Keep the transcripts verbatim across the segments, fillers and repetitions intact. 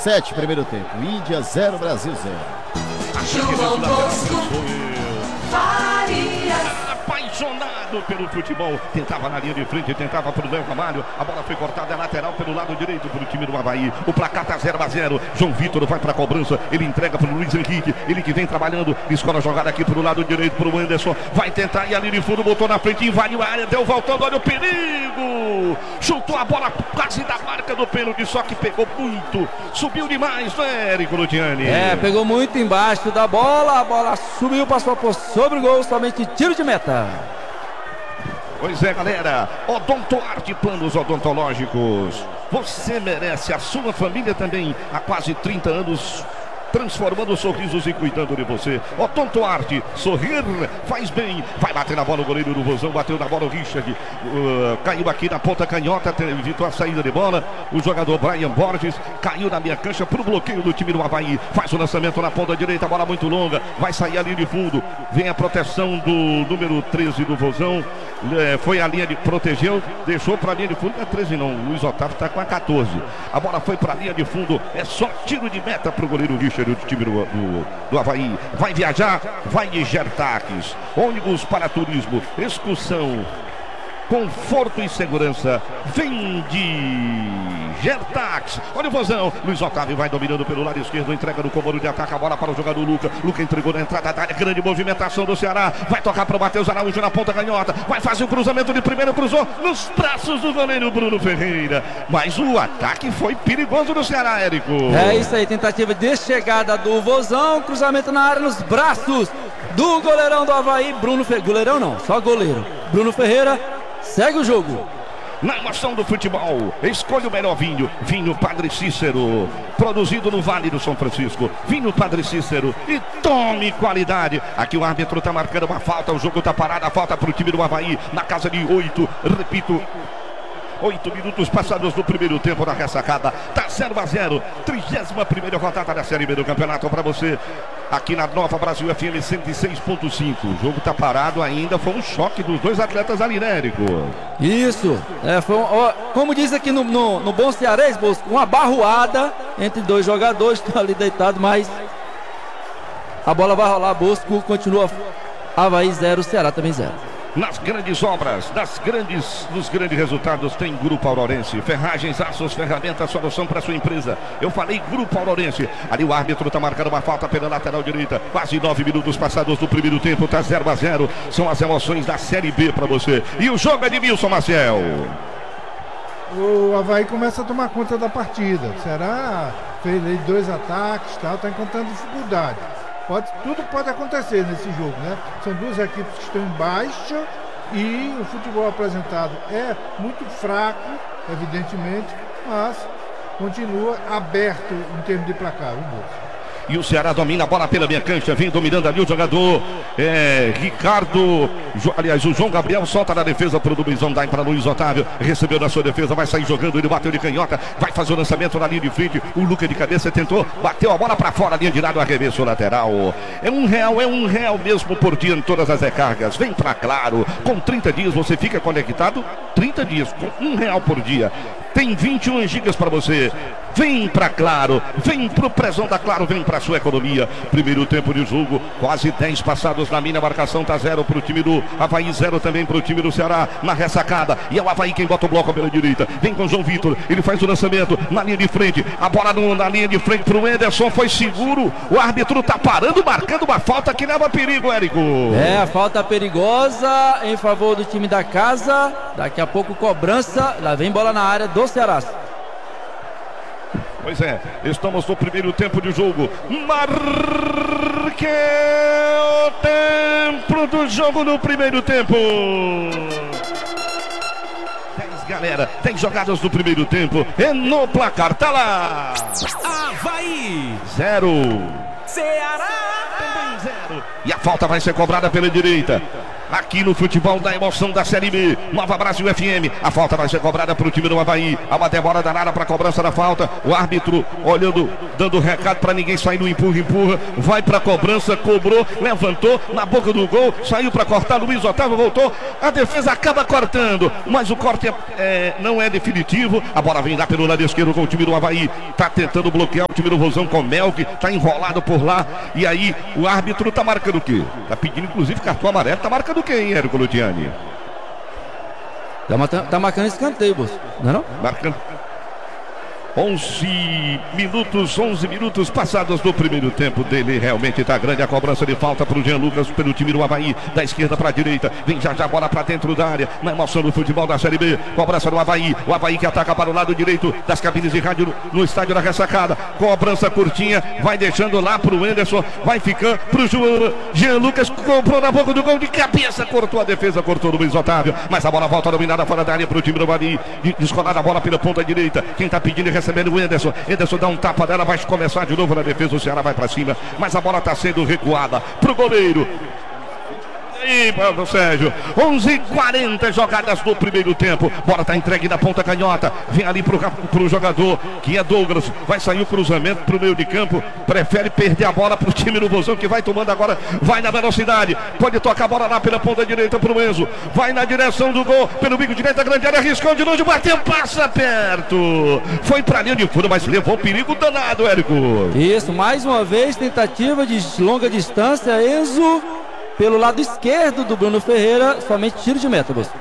sete, primeiro tempo. Índia zero, Brasil zero. João Bosco Faria. Apaixonado pelo futebol, tentava na linha de frente, tentava para o Léo Ramalho, a bola foi cortada, é lateral pelo lado direito para o time do Avaí, o placar está zero a zero, João Vitor vai para a cobrança, ele entrega para o Luiz Henrique, ele que vem trabalhando, escola a jogada aqui para o lado direito para o Anderson, vai tentar ir ali de fundo, botou na frente, invadiu a área, deu voltando, olha o perigo, chutou a bola quase da marca do pênalti, só que pegou muito, subiu demais, né, Érico Luciani? É, pegou muito embaixo da bola, a bola subiu, passou por sobre o gol, somente tiro de meta. Pois é, galera, Odontoarte Planos Odontológicos, você merece, a sua família também, há quase trinta anos, transformando sorrisos e cuidando de você. Odontoarte, sorrir faz bem. Vai bater na bola o goleiro do Vozão, bateu na bola o Richard, uh, caiu aqui na ponta canhota, evitou a saída de bola. O jogador Brian Borges caiu na minha cancha pro bloqueio do time do Avaí. Faz o lançamento na ponta direita, bola muito longa, vai sair ali de fundo. Vem a proteção do número treze do Vozão. É, foi a linha de protegeu, deixou para a linha de fundo, não é treze não, o Luiz Otávio está com a quatorze. A bola foi para a linha de fundo, é só tiro de meta para o goleiro Richard do time do, do, do Avaí. Vai viajar, vai de Gertaques, ônibus para turismo, excursão, conforto e segurança, vem de Gertax. Olha o Vozão, Luiz Otávio vai dominando pelo lado esquerdo, entrega no comando de ataque, a bola para o jogador Luca, Luca entregou na entrada da área, grande movimentação do Ceará, vai tocar para o Matheus Araújo na ponta canhota, vai fazer o cruzamento de primeiro, cruzou nos braços do goleiro Bruno Ferreira, mas o ataque foi perigoso do Ceará, Érico. É isso aí, tentativa de chegada do Vozão, cruzamento na área nos braços do goleirão do Avaí, Bruno Ferreira, goleirão não, só goleiro, Bruno Ferreira. Segue o jogo. Na emoção do futebol, escolha o melhor vinho. Vinho Padre Cícero, produzido no Vale do São Francisco. Vinho Padre Cícero e tome qualidade. Aqui o árbitro está marcando uma falta, o jogo está parado, a falta para o time do Avaí, na casa de oito, repito, Oito minutos passados do primeiro tempo da ressacada. Tá zero a zero. trigésima primeira rodada da Série B do campeonato para você. Aqui na Nova Brasil F M cento e seis ponto cinco. O jogo tá parado ainda. Foi um choque dos dois atletas ali, né, Érico? Isso. É, foi um, ó, como diz aqui no, no, no bom cearense, Bosco, uma barroada entre dois jogadores. Estão ali deitados, mas a bola vai rolar. Bosco continua. Avaí zero, Ceará também zero. Nas grandes obras, das grandes, dos grandes resultados, tem Grupo Aurorense. Ferragens, aços, ferramentas, solução para sua empresa. Eu falei Grupo Aurorense. Ali o árbitro está marcando uma falta pela lateral direita. Quase nove minutos passados do primeiro tempo. Está zero a zero. São as emoções da Série B para você. E o jogo é de Wilson Maciel. O Avaí começa a tomar conta da partida. Será? Fez aí dois ataques, tal, está encontrando dificuldade. Pode, tudo pode acontecer nesse jogo, né? São duas equipes que estão em baixa e o futebol apresentado é muito fraco, evidentemente, mas continua aberto em termos de placar, viu, Bolsa? E o Ceará domina a bola pela minha cancha, vem dominando ali o jogador é, Ricardo, aliás, o João Gabriel solta na defesa para o Luizão, dá para Luiz Otávio, recebeu na sua defesa, vai sair jogando, ele bateu de canhota, vai fazer o lançamento na linha de frente, o Luca de cabeça tentou, bateu a bola para fora, linha de lado, arremesso lateral. É um real, é um real mesmo por dia em todas as recargas. Vem para Claro, com trinta dias você fica conectado, trinta dias, com um real por dia. Tem vinte e um gigas para você. Vem para Claro, vem pro Prezão da Claro, vem para sua economia. Primeiro tempo de jogo, quase dez passados na minha marcação, tá zero pro time do Avaí, zero também pro time do Ceará na ressacada. E é o Avaí quem bota o bloco pela direita. Vem com o João Vitor, ele faz o lançamento na linha de frente. A bola no, na linha de frente pro Anderson, foi seguro. O árbitro tá parando, marcando uma falta que leva perigo, Érico. É, a falta perigosa em favor do time da casa. Daqui a pouco cobrança, lá vem bola na área do Ceará. Pois é, estamos no primeiro tempo de jogo. Marque o tempo do jogo no primeiro tempo. dez, galera, dez jogadas no primeiro tempo. E no placar, tá lá. Avaí Zero. Ceará Também zero. E a falta vai ser cobrada pela direita. aqui no futebol da emoção da Série B. Nova Brasil F M. A falta vai ser cobrada para o time do Avaí. Há uma demora danada para a cobrança da falta. O árbitro olhando, dando recado para ninguém sair no empurra, empurra. Vai para a cobrança, cobrou, levantou na boca do gol, saiu para cortar. Luiz Otávio voltou. A defesa acaba cortando, mas o corte é, é, não é definitivo. A bola vem lá pelo lado esquerdo com o time do Avaí. Tá tentando bloquear o time do Vozão com Melk. Tá enrolado por lá. E aí o árbitro tá marcando o quê? Tá pedindo inclusive cartão amarelo. Tá marcando o quê, hein, Érico Luciani? Tá, tá marcando escanteio, moço. Não é não? Marcando. onze minutos, onze minutos passados do primeiro tempo dele. Realmente está grande a cobrança de falta para o Jean Lucas pelo time do Avaí. Da esquerda para a direita. Vem já já a bola para dentro da área. Na emoção do futebol da Série B. Cobrança do Avaí. O Avaí que ataca para o lado direito das cabines de rádio no, no estádio da Ressacada. Cobrança curtinha. Vai deixando lá para o Anderson. Vai ficando para o Jean Lucas. Comprou na boca do gol de cabeça. Cortou a defesa. Cortou o Luiz Otávio. Mas a bola volta dominada fora da área para o time do Avaí. Descolada a bola pela ponta direita. Quem está pedindo e recebendo o Anderson. Anderson dá um tapa dela, vai começar de novo na defesa. O Ceará vai para cima, mas a bola está sendo recuada pro goleiro. E Paulo Sérgio, onze e quarenta jogadas do primeiro tempo. Bola está entregue na ponta canhota. Vem ali pro, pro jogador que é Douglas. Vai sair o cruzamento pro meio de campo. Prefere perder a bola pro time do Vozão, que vai tomando agora. Vai na velocidade. Pode tocar a bola lá pela ponta direita pro Enzo. Vai na direção do gol. Pelo bico direito, a grande área. Arriscou de longe. Bateu, passa perto. Foi pra linha de fundo, mas levou um perigo danado, Érico. Isso, mais uma vez, tentativa de longa distância. Enzo. Pelo lado esquerdo do Bruno Ferreira, somente tiro de meta, moço.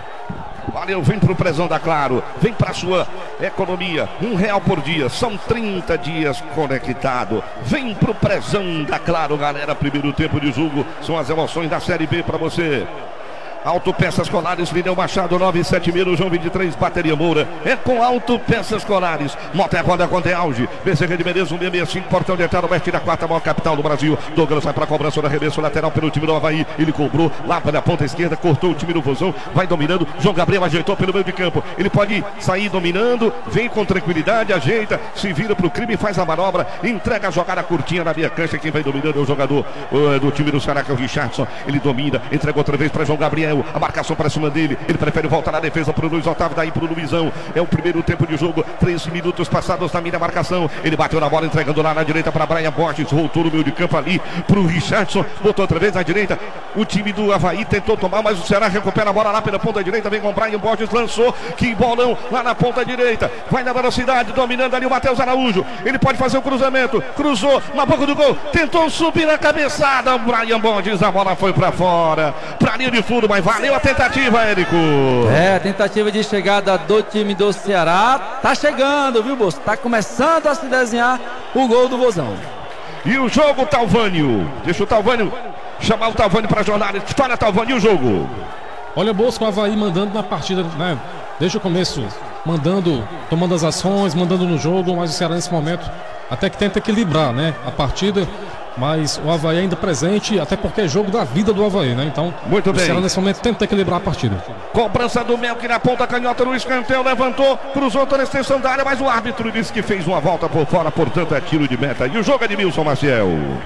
Valeu, vem pro Prezão da Claro, vem pra sua economia, um real por dia, são trinta dias conectado. Vem pro Prezão da Claro, galera, primeiro tempo de jogo, são as emoções da Série B pra você. Autopeças Colares, Lineu Machado, nove sete mil, João vinte e três, Bateria Moura. É com Autopeças Colares. Moto é roda quando é auge. Bezerra de Menezes, um seis seis cinco, portão de entrada, oeste da quarta maior capital do Brasil. Douglas vai para a cobrança do arremesso lateral pelo time do Avaí. Ele cobrou lá pela ponta esquerda, cortou o time do Vozão, vai dominando. João Gabriel ajeitou pelo meio de campo. Ele pode sair dominando, vem com tranquilidade, ajeita, se vira para o crime, faz a manobra, entrega a jogada curtinha na minha cancha. Quem vai dominando é o jogador uh, do time do Ceará, que é o Richardson. Ele domina, entrega outra vez para João Gabriel. A marcação para cima dele, ele prefere voltar na defesa para o Luiz Otávio, daí para o Luizão. É o primeiro tempo de jogo, treze minutos passados na minha marcação. Ele bateu na bola, entregando lá na direita para Brian Borges, voltou no meio de campo ali para o Richardson, botou outra vez na direita. O time do Avaí tentou tomar, mas o Ceará recupera a bola lá pela ponta direita, vem com o Brian Borges, lançou, que bolão lá na ponta direita, vai na velocidade, dominando ali o Matheus Araújo. Ele pode fazer o cruzamento, cruzou na boca do gol, tentou subir na cabeçada, o Brian Borges, a bola foi para fora, para linha de fundo, mas valeu a tentativa, Érico. É, tentativa de chegada do time do Ceará. Tá chegando, viu, moço? Tá começando a se desenhar o gol do Vozão. E o jogo, Talvânio. Deixa o Talvânio chamar o Talvânio para a jornada. Fala, Talvânio, e o jogo? Olha, Bosco, o Avaí mandando na partida, né? Desde o começo, mandando, tomando as ações, mandando no jogo, mas o Ceará nesse momento até que tenta equilibrar, né? A partida. Mas o Avaí ainda presente, até porque é jogo da vida do Avaí, né? Então, muito o bem. Ceará nesse momento tenta equilibrar a partida. Cobrança do Melk na ponta canhota no escanteio, levantou, cruzou toda a extensão da área, mas o árbitro disse que fez uma volta por fora, portanto é tiro de meta. E o jogo é de Milson Maciel.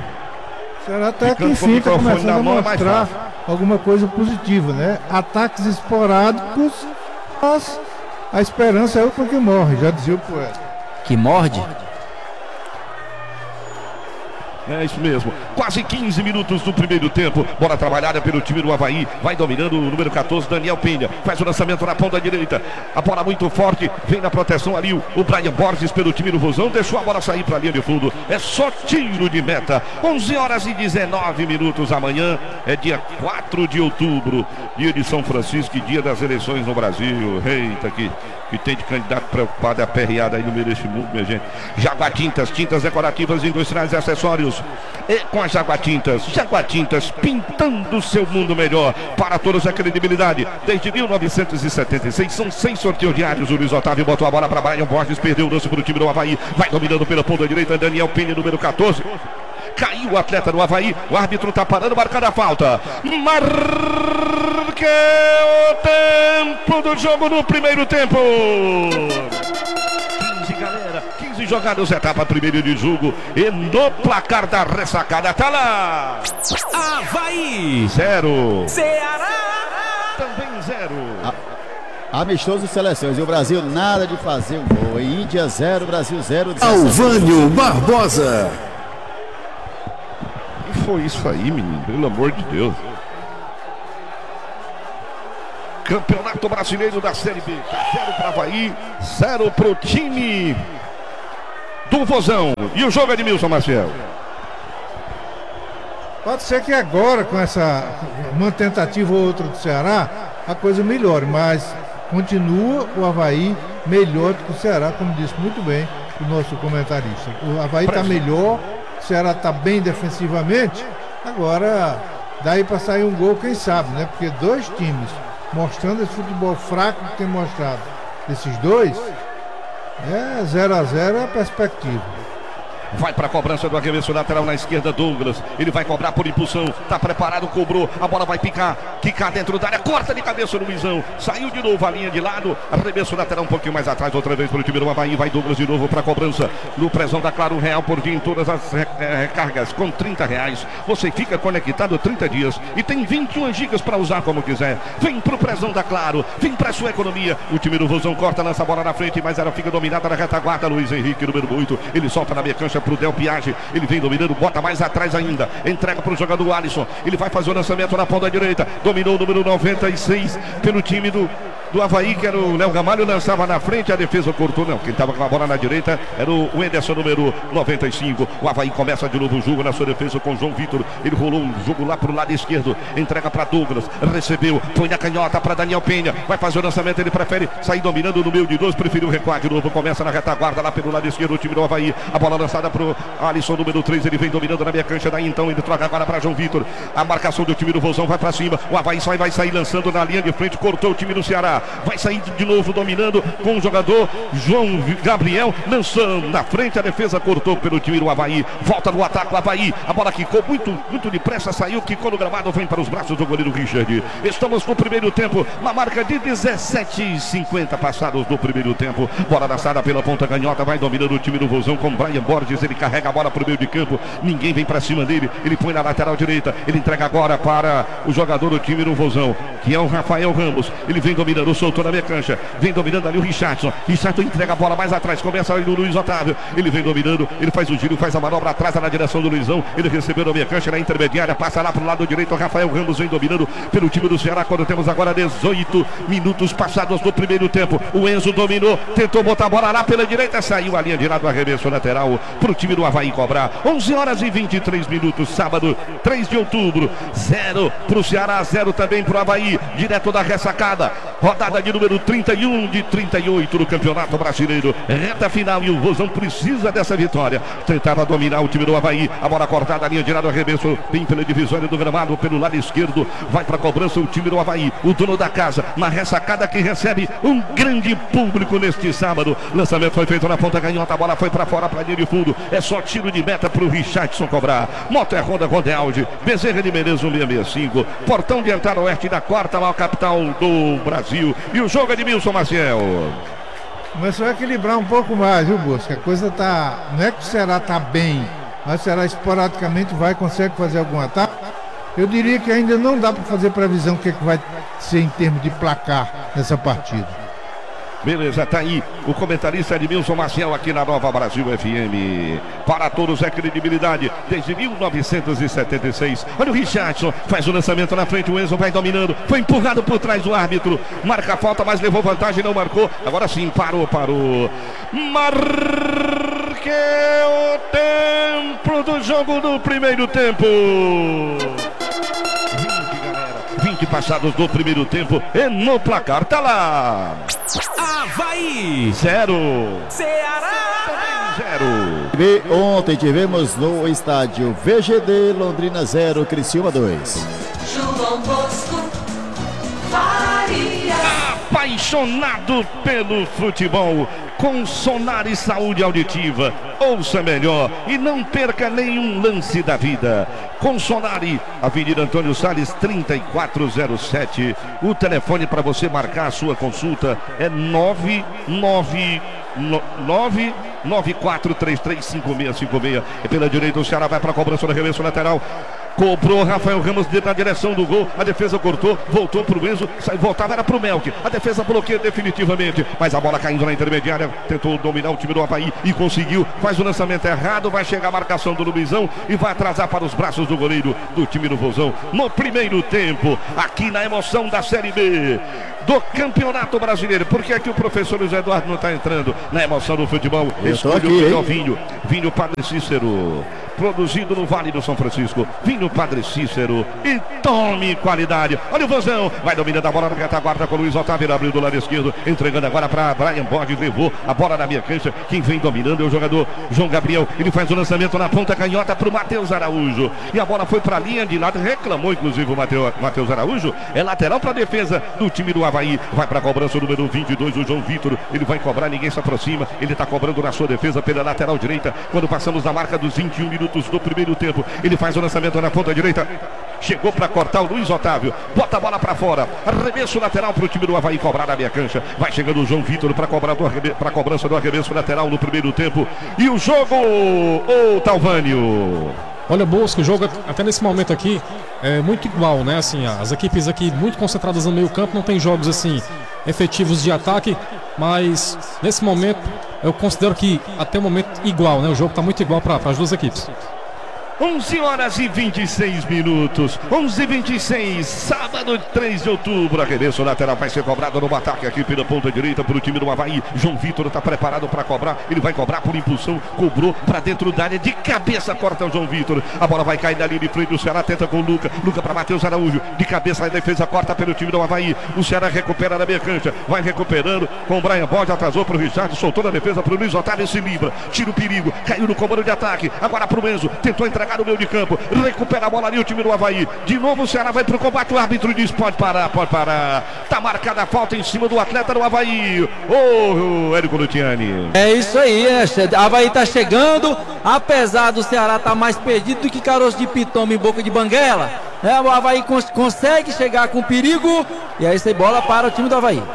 O Ceará até que Ficando fica com o microfone começando na a mão é mais mostrar alguma coisa positiva, né? Ataques esporádicos, mas a esperança é a última que morre, já dizia o poeta. Que morde? É isso mesmo, quase quinze minutos do primeiro tempo. Bola trabalhada pelo time do Avaí. Vai dominando o número catorze, Daniel Penha. Faz o lançamento na ponta direita. A bola muito forte, vem na proteção ali o, o Brian Borges pelo time do Vozão. Deixou a bola sair para a linha de fundo. É só tiro de meta. onze horas e dezenove minutos. Amanhã é dia quatro de outubro, dia de São Francisco e dia das eleições no Brasil. Eita, que, que tem de candidato preocupado, é aperreado aí no meio deste mundo, minha gente. Jaguatintas, tintas decorativas, industriais e acessórios. E com a Jaguatintas, Jaguatintas pintando o seu mundo melhor. Para todos a credibilidade. Desde mil novecentos e setenta e seis, são seis sorteios diários. O Luiz Otávio botou a bola para Brian Borges, perdeu o lance para o time do Avaí. Vai dominando pela ponta direita, Daniel Penha, número catorze. Caiu o atleta do Avaí. O árbitro está parando, marcando a falta. Marque o tempo do jogo no primeiro tempo. quinze, galera. quinze nove jogadas, etapa primeira de jogo. E no placar da ressacada, tá lá. Havaí Zero. Ceará Também zero. Amistoso seleções. E o Brasil nada de fazer um gol. E Índia zero, Brasil zero. Alvânio Barbosa. E foi isso aí, menino, pelo amor de Deus. Campeonato Brasileiro da Série B. Zero para Havaí, zero para o time do Vozão. E o jogo é de Milson Maciel. Pode ser que agora, com essa uma tentativa ou outra do Ceará, a coisa melhore, mas continua o Havaí melhor do que o Ceará, como disse muito bem o nosso comentarista. O Havaí está melhor, o Ceará está bem defensivamente. Agora, daí para sair um gol, quem sabe, né? Porque dois times mostrando esse futebol fraco que tem mostrado esses dois, é zero a zero a perspectiva. Vai para a cobrança do arremesso lateral na esquerda, Douglas. Ele vai cobrar por impulsão. Tá preparado, cobrou. A bola vai picar. Quicar dentro da área. Corta de cabeça no Luizão. Saiu de novo a linha de lado. Arremesso lateral um pouquinho mais atrás. Outra vez para o time do Havaí. Vai Douglas de novo para a cobrança. No prezão da Claro Real por dia em todas as recargas. Com trinta reais. Você fica conectado trinta dias. E tem vinte e uma gigas para usar como quiser. Vem pro prezão da Claro. Vem para sua economia. O time do Vozão corta, lança a bola na frente. Mas ela fica dominada na retaguarda. Luiz Henrique, número oito. Ele solta na meia cancha pro Del Piage, ele vem dominando, bota mais atrás ainda, entrega para o jogador Alisson, ele vai fazer o lançamento na ponta direita, dominou o número noventa e seis pelo time do, do Havaí, que era o Léo Gamalho, lançava na frente, a defesa cortou, não, quem estava com a bola na direita era o Enderson, número noventa e cinco, o Havaí começa de novo o jogo na sua defesa com o João Vitor, ele rolou um jogo lá para o lado esquerdo, entrega para Douglas, recebeu, põe na canhota para Daniel Penha, vai fazer o lançamento, ele prefere sair dominando no meio de dois, preferiu recuar de novo, começa na retaguarda lá pelo lado esquerdo, o time do Havaí, a bola lançada para o Alisson, número três, ele vem dominando na minha cancha, daí então ele troca agora para João Vitor, a marcação do time do Vozão vai para cima, o Havaí só vai sair lançando na linha de frente, cortou o time do Ceará, vai sair de novo dominando com o jogador João Gabriel, lançando na frente, a defesa cortou pelo time do Havaí, volta no ataque o Havaí, a bola quicou muito, muito depressa, saiu, quicou no gramado, vem para os braços do goleiro Richard. Estamos no primeiro tempo, uma marca de dezessete e cinquenta passados do primeiro tempo, bola lançada pela ponta canhota, vai dominando o time do Vozão com Brian Borges, ele carrega a bola para o meio de campo, ninguém vem para cima dele, ele põe na lateral direita, ele entrega agora para o jogador do time do Vozão, que é o Rafael Ramos, ele vem dominando, soltou na minha cancha, vem dominando ali o Richardson, Richardson entrega a bola mais atrás, começa ali no Luiz Otávio, ele vem dominando, ele faz o giro, faz a manobra atrás na direção do Luizão, ele recebeu na minha cancha, na intermediária, passa lá para o lado direito, o Rafael Ramos vem dominando pelo time do Ceará, quando temos agora dezoito minutos passados do primeiro tempo, o Enzo dominou, tentou botar a bola lá pela direita, saiu a linha de lado, arremesso lateral para o time do Havaí cobrar, onze horas e vinte e três minutos, sábado, três de outubro, zero para o Ceará, zero também para o Havaí, direto da ressacada, rodada de número trinta e um de trinta e oito no Campeonato Brasileiro, reta final e o Vozão precisa dessa vitória, tentava dominar o time do Havaí, a bola cortada, a linha de lado, arremesso, vem pela divisória do gramado, pelo lado esquerdo, vai para a cobrança o time do Havaí, o dono da casa, na ressacada que recebe um grande público neste sábado, lançamento foi feito na ponta canhota, a bola foi para fora, para a linha de fundo, é só tiro de meta para o Richardson cobrar, moto é Honda Rondeldi, Bezerra de Menezes cento e sessenta e cinco, portão de entrada oeste da quarta maior capital do Brasil, e o jogo é de Milson Maciel. Começou a equilibrar um pouco mais, viu, Bosco? A coisa tá, não é que o Ceará tá bem, mas o Ceará esporadicamente vai, consegue fazer algum ataque. Eu diria que ainda não dá para fazer previsão do que, é que vai ser em termos de placar nessa partida. Beleza, tá aí o comentarista Edmilson Maciel aqui na Nova Brasil F M. Para todos é credibilidade desde mil novecentos e setenta e seis. Olha o Richardson, faz o lançamento na frente, o Enzo vai dominando, foi empurrado por trás do árbitro, marca a falta, mas levou vantagem, não marcou. Agora sim, parou, parou. Marque o tempo do jogo do primeiro tempo. vinte passados do primeiro tempo e no placar tá lá. Havaí zero. Ceará zero. Ontem tivemos no estádio V G D Londrina zero, Criciúma dois. João Bosco Faria. apaixonado pelo futebol, com Sonar e Saúde Auditiva. Ouça melhor e não perca nenhum lance da vida. Com Sonari, Avenida Antônio Salles trinta e quatro zero sete. O telefone para você marcar a sua consulta é nove nove nove nove quatro três três cinco seis cinco seis. E pela direita o Ceará vai para a cobrança do arremesso lateral. Cobrou Rafael Ramos na direção do gol. A defesa cortou, voltou pro Enzo. Sai, voltava, era pro Melk. A defesa bloqueia definitivamente. Mas a bola caindo na intermediária. Tentou dominar o time do Avaí e conseguiu. Faz o lançamento errado. Vai chegar a marcação do Luizão e vai atrasar para os braços do goleiro do time do Vozão. No primeiro tempo, aqui na emoção da Série B do Campeonato Brasileiro. Por que é que o professor Luiz Eduardo não está entrando na emoção do futebol? Escolhe o vinho. Vinho Padre Cícero. Produzido no Vale do São Francisco. Vinho Padre Cícero. E tome qualidade. Olha o Vozão. Vai dominando a bola na retaguarda com o Luiz Otávio. Abriu do lado esquerdo. Entregando agora para Brian Borges. Levou a bola na minha cancha. Quem vem dominando é o jogador João Gabriel. Ele faz o lançamento na ponta canhota para o Matheus Araújo. E a bola foi para a linha de lado. Reclamou inclusive o Matheus Araújo. É lateral para a defesa do time do Avaí. Vai para a cobrança o número vinte e dois, o João Vitor. Ele vai cobrar, ninguém se aproxima. Ele está cobrando na sua defesa pela lateral direita. Quando passamos na marca dos vinte e um minutos do primeiro tempo, ele faz o lançamento na ponta direita. Chegou para cortar o Luiz Otávio. Bota a bola para fora. Arremesso lateral para o time do Avaí cobrar na minha cancha. Vai chegando o João Vitor para cobrar para a cobrança do arremesso lateral no primeiro tempo. E o jogo, ô Talvânio. Olha, Bosco, o jogo até nesse momento aqui é muito igual, né? Assim, as equipes aqui muito concentradas no meio campo, não tem jogos assim efetivos de ataque, mas nesse momento eu considero que até o momento igual, né? O jogo está muito igual para as duas equipes. onze horas e vinte e seis minutos, onze e vinte e seis, sábado três de outubro, arremesso lateral vai ser cobrado no ataque aqui pela ponta direita para o time do Avaí. João Vitor está preparado para cobrar, ele vai cobrar por impulsão, cobrou para dentro da área, de cabeça corta o João Vitor, a bola vai cair na linha de frente, o Ceará tenta com o Luca, Luca para Matheus Araújo, de cabeça a defesa corta pelo time do Avaí, o Ceará recupera na meia cancha, vai recuperando com o Brian Borges, atrasou para o Richard, soltou na defesa para o Luiz Otávio, se livra, tira o perigo, caiu no comando de ataque, agora para o Enzo, tentou entrar no meio de campo, recupera a bola ali o time do Avaí, de novo o Ceará vai pro combate, o árbitro diz pode parar, pode parar, tá marcada a falta em cima do atleta do Avaí, ô oh, Érico Luciani. É isso aí, é, Avaí tá chegando, apesar do Ceará tá mais perdido do que caroço de pitoma em boca de banguela, é, o Avaí cons consegue chegar com perigo, e aí sai bola para o time do Avaí.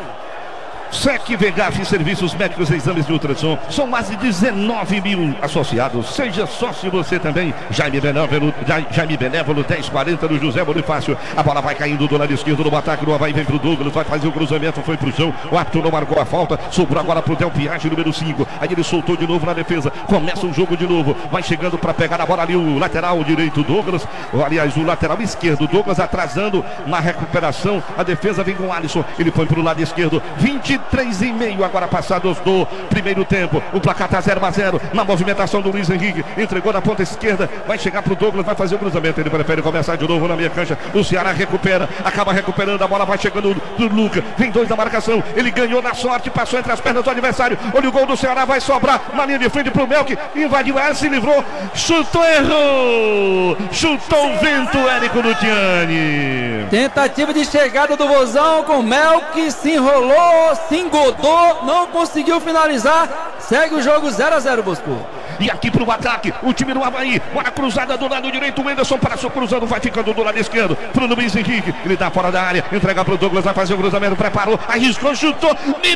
S E C Vegaf, serviços médicos e exames de ultrassom. São mais de dezenove mil associados. Seja sócio você também. Jaime Benévolo, Jaime Benévolo dez quarenta do José Bonifácio. A bola vai caindo do lado esquerdo no ataque do Avaí. Vem pro Douglas, vai fazer o cruzamento. Foi pro chão. O árbitro não marcou a falta. Sobrou agora pro Del Piage, número cinco. Aí ele soltou de novo na defesa. Começa o jogo de novo. Vai chegando para pegar a bola ali. O lateral direito, Douglas. Aliás, o lateral esquerdo, Douglas atrasando na recuperação. A defesa vem com o Alisson. Ele foi pro lado esquerdo. vinte e três e meio agora passados do primeiro tempo. O placar tá zero a zero na movimentação do Luiz Henrique. Entregou na ponta esquerda. Vai chegar pro Douglas, vai fazer o cruzamento. Ele prefere começar de novo na meia cancha. O Ceará recupera, acaba recuperando. A bola vai chegando do Luca. Vem dois na marcação. Ele ganhou na sorte, passou entre as pernas do adversário. Olha o gol do Ceará, vai sobrar na linha de frente pro Melk. Invadiu ela, se livrou. Chutou, errou. Chutou o vento, Érico Luciani. Tentativa de chegada do Vozão com o Melk, se enrolou, se engodou, não conseguiu finalizar. Segue o jogo zero a zero, Bosco. E aqui pro ataque, o time do Avaí. Bola cruzada do lado direito. O Anderson passou cruzando, vai ficando do lado esquerdo pro Luiz Henrique. Ele tá fora da área, entrega pro Douglas, vai fazer o cruzamento, preparou, arriscou, chutou.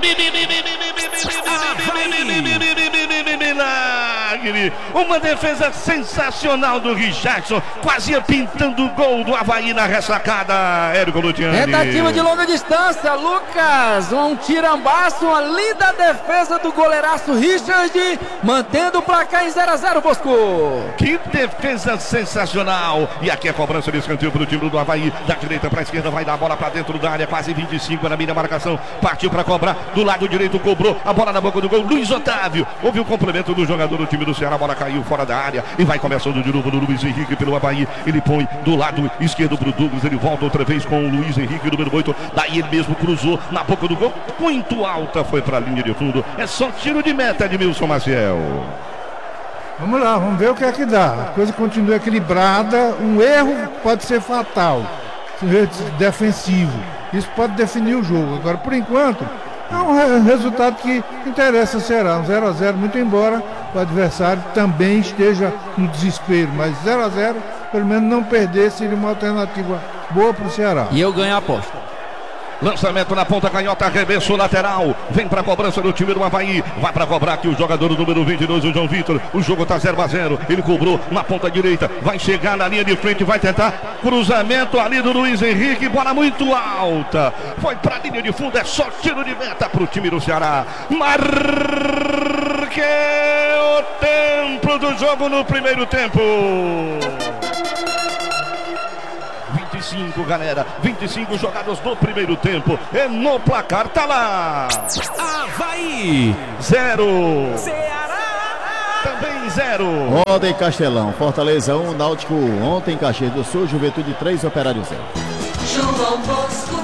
Milagre! Uma defesa sensacional do Richardson, quase pintando o gol do Avaí na ressacada, Érico Luciani. Tentativa de longa distância, Lucas, um tirambaço, uma linda defesa do goleiraço Richard, mantendo o placar em zero a zero, Bosco. Que defesa sensacional! E aqui a cobrança de escanteio para o time do Avaí, da direita para a esquerda, vai dar a bola para dentro da área, quase vinte e cinco na minha marcação, partiu para cobrar, do lado direito cobrou, a bola na boca do gol, Luiz Otávio, houve o complemento do jogador do time do Ceará, a bola caiu fora da área e vai começando de novo no Luiz Henrique pelo Avaí, ele põe do lado esquerdo para o Douglas, ele volta outra vez com o Luiz Henrique, número oito, daí ele mesmo cruzou na boca do gol, muito alta, foi para a linha de fundo, é só tiro de meta de Milson Maciel. Vamos lá, vamos ver o que é que dá. A coisa continua equilibrada, um erro pode ser fatal. defensivo. Isso pode definir o jogo. Agora, por enquanto, é um re- resultado que interessa ao Ceará. Um zero a zero, muito embora o adversário também esteja no desespero. Mas zero a zero, pelo menos não perder, seria uma alternativa boa para o Ceará. E eu ganho a aposta. Lançamento na ponta canhota, arremesso lateral. Vem pra cobrança do time do Avaí. Vai pra cobrar aqui o jogador número vinte e dois, o João Vitor. O jogo tá zero a zero. Ele cobrou na ponta direita. Vai chegar na linha de frente, vai tentar. Cruzamento ali do Luiz Henrique. Bola muito alta. Foi pra linha de fundo. É só tiro de meta pro time do Ceará. Marque o tempo do jogo no primeiro tempo. vinte e cinco, galera. vinte e cinco jogados no primeiro tempo. E no placar tá lá. Avaí. Zero. Ceará. Também zero. Ontem em Castelão, Fortaleza um, Náutico um. Ontem em Caxias do Sul, Juventude três, Operário zero. João Bosco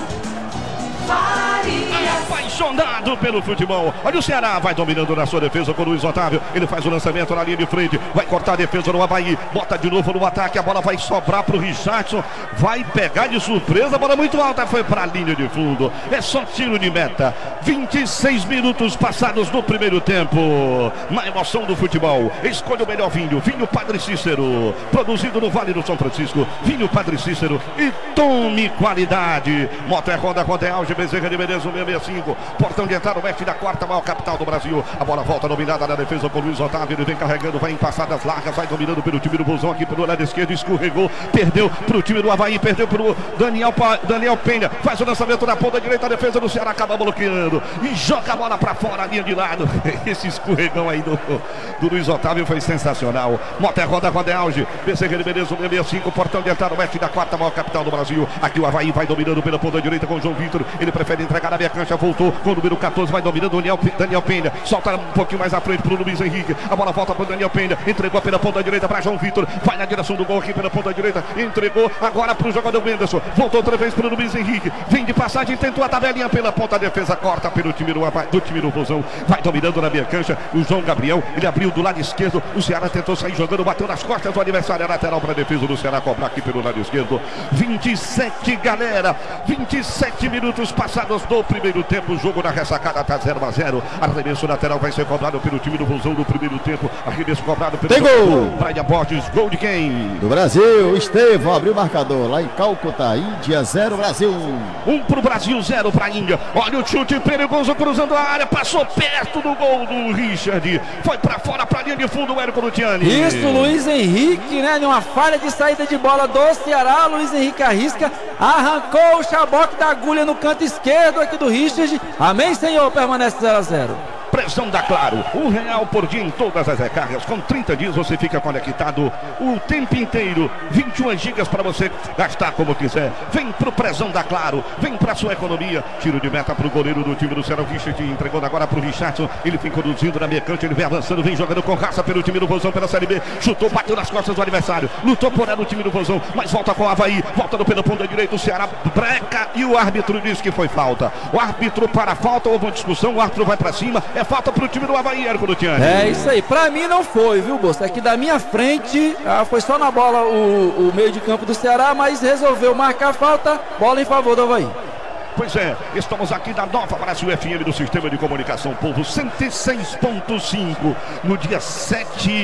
Faria. Apaixonado pelo futebol. Olha o Ceará, vai dominando na sua defesa com o Luiz Otávio. Ele faz o lançamento na linha de frente. Vai cortar a defesa no Avaí. Bota de novo no ataque. A bola vai sobrar pro Richardson. Vai pegar de surpresa. A bola muito alta. Foi pra linha de fundo. É só tiro de meta. vinte e seis minutos passados no primeiro tempo. Na emoção do futebol. Escolha o melhor vinho. Vinho Padre Cícero. Produzido no Vale do São Francisco. Vinho Padre Cícero. E tome qualidade. Moto é Honda, Honda é Auge, Bezerra de Menezes, seis sessenta e cinco. Portão de entrada, oeste da quarta maior capital do Brasil. A bola volta dominada na defesa por Luiz Otávio. Ele vem carregando, vai em passadas largas, vai dominando pelo time do Bolsão aqui pelo lado esquerdo. Escorregou, perdeu pro time do Avaí, perdeu pro Daniel, Daniel Penha. Faz o lançamento na ponta direita, a defesa do Ceará acaba bloqueando e joga a bola pra fora, a linha de lado. Esse escorregão aí do, do Luiz Otávio foi sensacional. Moto é Roda, Roda é Auge. Bezerra de Menezes, seis sessenta e cinco. Portão de entrada, oeste da quarta maior capital do Brasil. Aqui o Avaí vai dominando pela ponta direita com o João Vitor. Ele prefere entregar na minha cancha, voltou com o número quatorze, vai dominando o Daniel, Daniel Penha. Solta um pouquinho mais à frente pro Luiz Henrique. A bola volta pro Daniel Penha. Entregou pela ponta direita para João Vitor. Vai na direção do gol aqui pela ponta direita. Entregou agora pro jogador Menderson. Voltou outra vez pro Luiz Henrique. Vem de passagem, tentou a tabelinha pela ponta. A defesa corta pelo time do, do time do Vozão. Vai dominando na minha cancha. O João Gabriel, ele abriu do lado esquerdo. O Ceará tentou sair jogando, bateu nas costas do adversário. Lateral para a defesa do Ceará cobrar aqui pelo lado esquerdo. vinte e sete, galera. vinte e sete minutos passados do primeiro tempo. O jogo na ressacada tá zero a zero. Arremesso lateral vai ser cobrado pelo time do Vozão no primeiro tempo. Arremesso cobrado pelo Tem gol! Brian Borges. Gol de quem? Do Brasil, Estevão abriu o marcador lá em Calcutá. Índia zero, Brasil um. Um pro Brasil, zero pra Índia. Olha o chute perigoso cruzando a área. Passou perto do gol do Richard. Foi pra fora, pra linha de fundo o Érico Luciani. Isso, Luiz Henrique, né? Numa falha de saída de bola do Ceará. Luiz Henrique arrisca, arrancou o chaboque da agulha no canto esquerdo aqui do Richard. Amém, Senhor? Permanece zero a zero. Pressão da Claro, um real por dia em todas as recargas. Com trinta dias você fica conectado o tempo inteiro. vinte e um gigas para você gastar como quiser. Vem pro Pressão da Claro, vem pra sua economia. Tiro de meta pro goleiro do time do Ceará, o Richard, entregando agora pro Richardson. Ele vem conduzindo na meia cancha, ele vem avançando, vem jogando com raça pelo time do Vozão pela Série B. Chutou, bateu nas costas do adversário. Lutou por ela o time do Vozão, mas volta com o Avaí. Voltando pelo ponta direita, o Ceará breca e o árbitro diz que foi falta. O árbitro para a falta, houve uma discussão, o árbitro vai pra cima. É falta pro time do Avaí, Érico Luciani. É isso aí, pra mim não foi, viu, Bolsa? Aqui da minha frente, ah, foi só na bola o, o meio de campo do Ceará, mas resolveu marcar a falta, bola em favor do Avaí. Pois é, estamos aqui na Nova Brasil F M do Sistema de Comunicação Povo cento e seis ponto cinco, no dia sete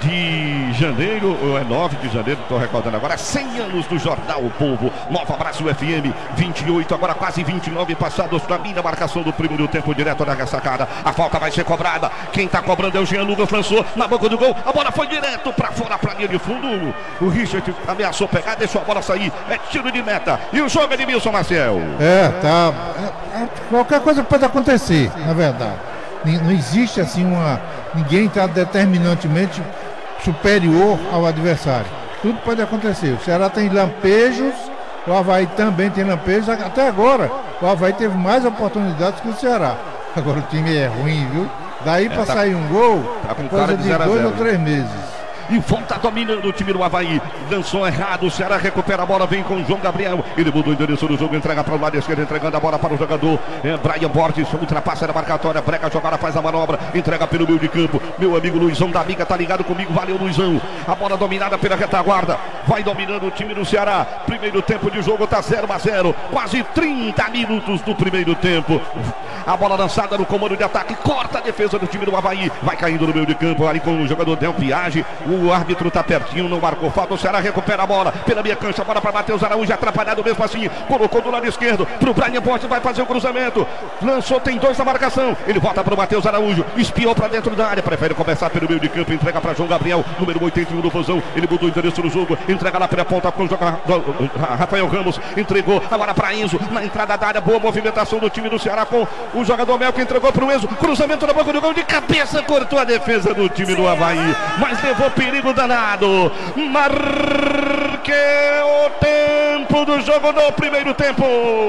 de janeiro, ou é nove de janeiro, estou recordando agora, cem anos do Jornal O Povo. Nova Brasil F M, vinte e oito, agora quase vinte e nove passados para mim na marcação do primeiro tempo, direto da ressacada. A falta vai ser cobrada, quem está cobrando é o Jean Lucas, lançou na boca do gol, a bola foi direto para fora, para a linha de fundo. O Richard ameaçou pegar, deixou a bola sair, é tiro de meta, e o jogo é de Milson Maciel. É, tá. É, é, qualquer coisa pode acontecer, na verdade. Não existe assim uma. Ninguém está determinantemente superior ao adversário. Tudo pode acontecer. O Ceará tem lampejos, o Avaí também tem lampejos. Até agora, o Avaí teve mais oportunidades que o Ceará. Agora o time é ruim, viu? Daí é, para tá, sair um gol, tá com coisa cara de de zero a dois zero, ou três meses. e volta dominando o time do Avaí. Lançou errado, o Ceará recupera a bola, vem com o João Gabriel. Ele mudou o endereço do jogo, entrega para o lado esquerdo, entregando a bola para o jogador é, Brian Borges, ultrapassa na marcatória, breca a jogada, faz a manobra, entrega pelo meio de campo. Meu amigo Luizão da Amiga tá ligado comigo, valeu Luizão. A bola dominada pela retaguarda, vai dominando o time do Ceará. Primeiro tempo de jogo tá zero a zero, quase trinta minutos do primeiro tempo. A bola lançada no comando de ataque, corta a defesa do time do Avaí, vai caindo no meio de campo ali com o jogador Del Piage. O árbitro tá pertinho, não marcou falta. O Ceará recupera a bola pela minha cancha, bola para Matheus Araújo, atrapalhado mesmo assim, colocou do lado esquerdo pro Brian Borges, vai fazer o cruzamento, lançou, tem dois na marcação, ele volta pro Matheus Araújo, espiou para dentro da área, prefere começar pelo meio de campo, entrega para João Gabriel, número oitenta e um do Vozão, ele mudou o endereço do jogo, entrega lá pela ponta com o jogador Rafael Ramos, entregou agora para Enzo, na entrada da área, boa movimentação do time do Ceará com o jogador Mel que entregou pro Enzo, cruzamento na boca do gol, de cabeça cortou a defesa do time do Avaí, mas levou perigo danado. Marque o tempo do jogo no primeiro tempo.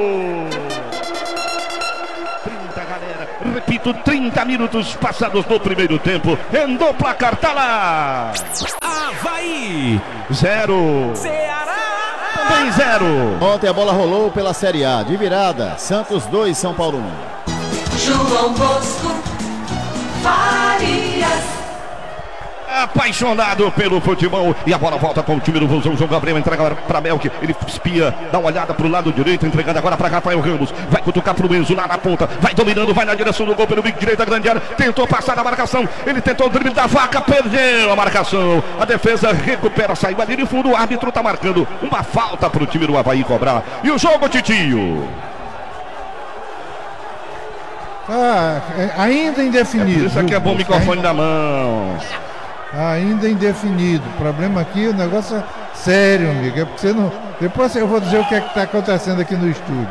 trinta, galera. Repito, trinta minutos passados no primeiro tempo. Rendou o placar, tá lá. Avaí Zero. Ceará Também zero. Ontem a bola rolou pela Série A, de virada. Santos dois, São Paulo um. João Bosco Farias. Apaixonado pelo futebol. E a bola volta com o time do Vozão. João Gabriel entrega para Melk. Ele espia, dá uma olhada pro lado direito, entregando agora para Rafael Ramos. Vai cutucar pro Enzo lá na ponta. Vai dominando, vai na direção do gol pelo bico direito da grande área. Tentou passar na marcação. Ele tentou o drible da vaca, perdeu a marcação. A defesa recupera, saiu ali de fundo. O árbitro tá marcando uma falta pro time do Avaí cobrar. E o jogo, Titio? Ah, ainda indefinido. É isso aqui é bom, microfone na mão. Ainda indefinido. O problema aqui, o negócio é sério, amigo. É porque você não. Depois eu vou dizer o que é que está acontecendo aqui no estúdio.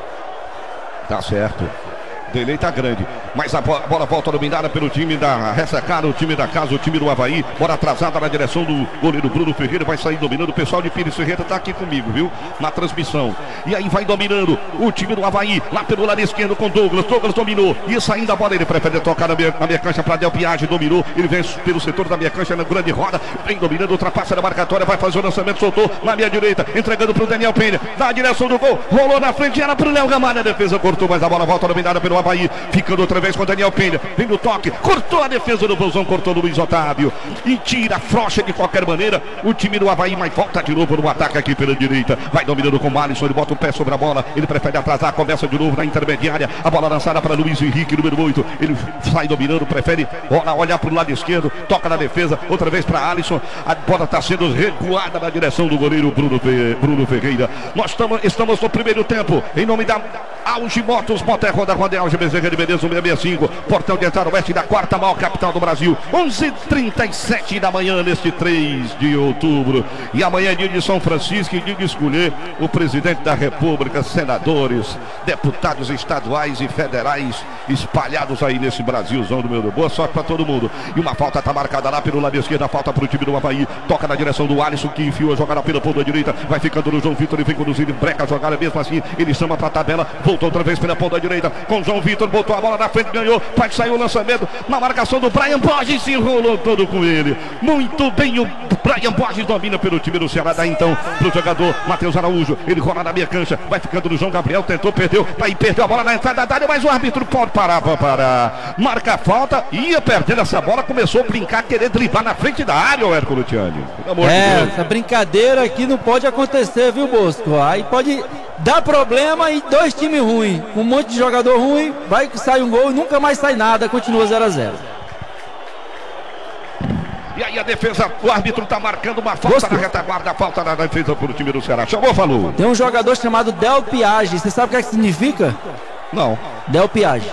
Tá certo. Delay tá grande, mas a bola, a bola volta dominada pelo time da ressacada, o time da casa, o time do Avaí. Bola atrasada na direção do goleiro Bruno Ferreira, vai sair dominando. O pessoal de Pires Ferreira tá aqui comigo, viu? Na transmissão. E aí vai dominando o time do Avaí, lá pelo lado esquerdo com Douglas. Douglas dominou, e saindo a bola, ele prefere tocar na minha, na minha cancha para Del Piage, dominou. Ele vem pelo setor da minha cancha na grande roda, vem dominando, ultrapassa na marcatória, vai fazer o lançamento, soltou na minha direita, entregando pro Daniel Penha, na direção do gol, rolou na frente, era pro Léo Gamalho, a defesa cortou, mas a bola volta dominada pelo Avaí, ficando outra vez com o Daniel Penha, vem no toque, cortou a defesa do Bolsão, cortou o Luiz Otávio, e tira, frouxa de qualquer maneira, o time do Avaí, mas volta de novo no ataque aqui pela direita, vai dominando com o Alisson, ele bota o pé sobre a bola, ele prefere atrasar, começa de novo na intermediária, a bola lançada para Luiz Henrique, número oito, ele sai dominando, prefere olhar para o lado esquerdo, toca na defesa, outra vez para Alisson, a bola está sendo recuada na direção do goleiro Bruno, Bruno Ferreira. Nós tamo, estamos no primeiro tempo, em nome da Auge Motos, Moto é Roda, Roda Auge Bezerra de Menezes, seiscentos e sessenta e cinco, portão de entrada oeste da quarta maior capital do Brasil, onze e trinta e sete da manhã neste três de outubro, e amanhã é dia de São Francisco e dia de escolher o presidente da República, senadores, deputados estaduais e federais espalhados aí nesse Brasilzão do meu Deus. Boa sorte para todo mundo. E uma falta tá marcada lá pelo lado esquerdo, a falta pro time do Avaí, toca na direção do Alisson, que enfiou a jogada pela ponta direita, vai ficando no João Vitor, ele vem conduzindo, breca a jogada mesmo assim, ele chama pra tabela, voltou outra vez pela ponta direita, com o João Vitor, botou a bola na frente, ganhou, vai sair o lançamento, na marcação do Brian Borges, se enrolou todo com ele, muito bem, o Brian Borges domina pelo time do Ceará, daí então pro jogador Matheus Araújo, ele rola na minha cancha, vai ficando no João Gabriel, tentou, perdeu, aí perdeu a bola na entrada da área, mas o árbitro pode parar para parar, marca a falta, ia perdendo essa bola, começou a brincar, querer driblar na frente da área, o Hércules Luciani. É, essa brincadeira aqui não pode acontecer, viu, Bosco? Aí pode dar problema e dois times ruins, um monte de jogador ruim, vai que sai um gol e nunca mais sai nada, continua zero a zero. E aí a defesa, o árbitro tá marcando uma falta Bosco. Na retaguarda, falta na defesa pro time do Ceará. Chamou, falou. Tem um jogador chamado Del Piage, você sabe o que, é que significa? Não. Del Piage.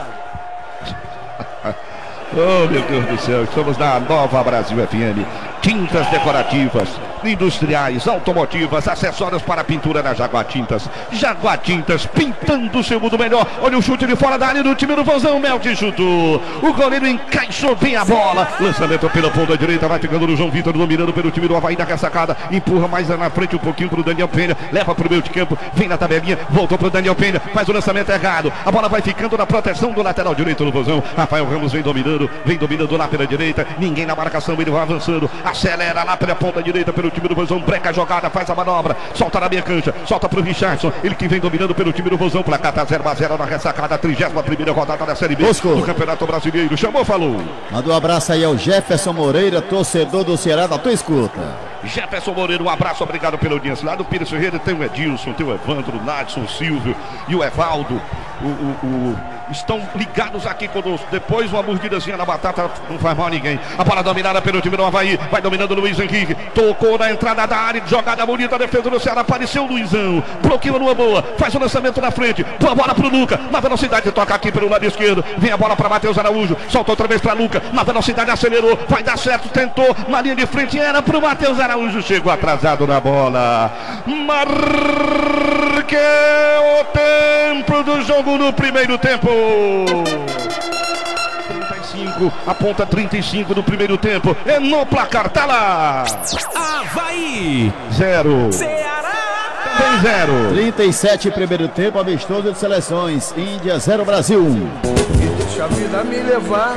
Oh, meu Deus do céu, estamos na Nova Brasil F M. Tintas decorativas, industriais, automotivas, acessórios para pintura na Jaguar Tintas. Jaguar Tintas, pintando o seu mundo melhor. Olha o chute de fora da área do time do Vozão. Melk chutou. O goleiro encaixou bem a bola. Lançamento pela ponta direita, vai ficando no João Vitor, dominando pelo time do Avaí da ressacada. Empurra mais na frente um pouquinho para o Daniel Penha. Leva para o meio de campo, vem na tabelinha, voltou para o Daniel Penha. Faz o lançamento errado. A bola vai ficando na proteção do lateral direito do Vozão. Rafael Ramos vem dominando, vem dominando lá pela direita. Ninguém na marcação, ele vai avançando. acelera lá pela ponta direita pelo time do Vozão, breca a jogada, faz a manobra, solta na meia cancha, solta pro Richardson, ele que vem dominando pelo time do Vozão, placar tá zero a zero na ressacada, trigésima primeira rodada da Série B Bosco. do Campeonato Brasileiro. Chamou, falou. Manda um abraço aí ao Jefferson Moreira, torcedor do Ceará, da tua escuta. Jefferson Moreira, um abraço, obrigado pela audiência. Lá do Pires Ferreira tem o Edilson, tem o Evandro, o Nadson, o Silvio e o Evaldo. O, o, o, estão ligados aqui conosco. Depois uma mordidazinha na batata não faz mal a ninguém. A bola dominada pelo time do Avaí. Vai dominando o Luiz Henrique. Tocou na entrada da área. Jogada bonita. A defesa do Ceará. Apareceu o Luizão. Bloqueou numa boa. Faz o lançamento na frente. Boa bola pro Luca. Na velocidade. Toca aqui pelo lado esquerdo. Vem a bola para Matheus Araújo. Solta outra vez para Luca. Na velocidade acelerou. Vai dar certo. Tentou. Na linha de frente. Era pro Matheus Araújo. Chegou atrasado na bola. Marque o tempo do jogo no primeiro tempo. trinta e cinco, aponta trinta e cinco do primeiro tempo. É no placar, tá lá. Avaí. Zero. Ceará. Tem zero. trinta e sete primeiro tempo, amistoso de seleções. Índia zero, Brasil um. Deixa a vida me levar.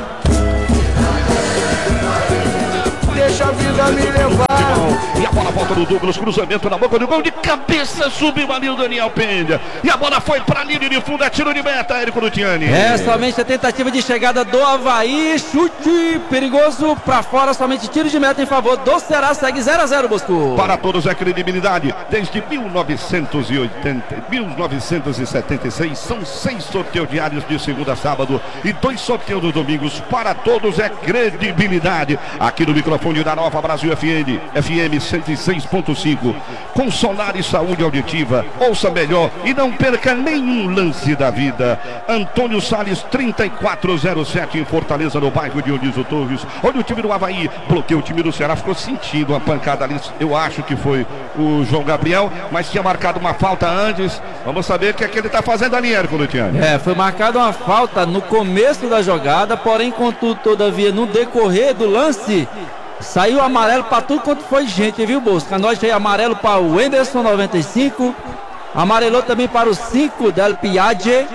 Deixa a vida me levar. E a bola volta do Douglas, cruzamento na boca do gol, de cabeça subiu ali o Daniel Penha. E a bola foi para a linha de fundo, é tiro de meta, Érico Luciani. É somente a tentativa de chegada do Avaí, chute perigoso para fora, somente tiro de meta em favor do Ceará, segue zero a zero, Bosco. Para todos é credibilidade, desde mil novecentos e oitenta, mil novecentos e setenta e seis, são seis sorteios diários de segunda a sábado e dois sorteios nos domingos. Para todos é credibilidade, aqui no microfone da Nova Brasil F M, F M cento e seis ponto cinco, com Solar e Saúde Auditiva. Ouça melhor e não perca nenhum lance da vida. Antônio Salles, trinta e quatro zero sete, em Fortaleza, no bairro de Dionísio Torres. Olha o time do Avaí, bloqueou o time do Ceará, ficou sentindo uma pancada ali. Eu acho que foi o João Gabriel, mas tinha marcado uma falta antes. Vamos saber o que é que ele está fazendo ali, Érico Luciani. É, foi marcada uma falta no começo da jogada, porém, contudo, todavia, no decorrer do lance, saiu amarelo para tudo quanto foi gente, viu, Bosco? A nós veio amarelo para o Wenderson noventa e cinco, amarelou também para o cinco Del Piaggi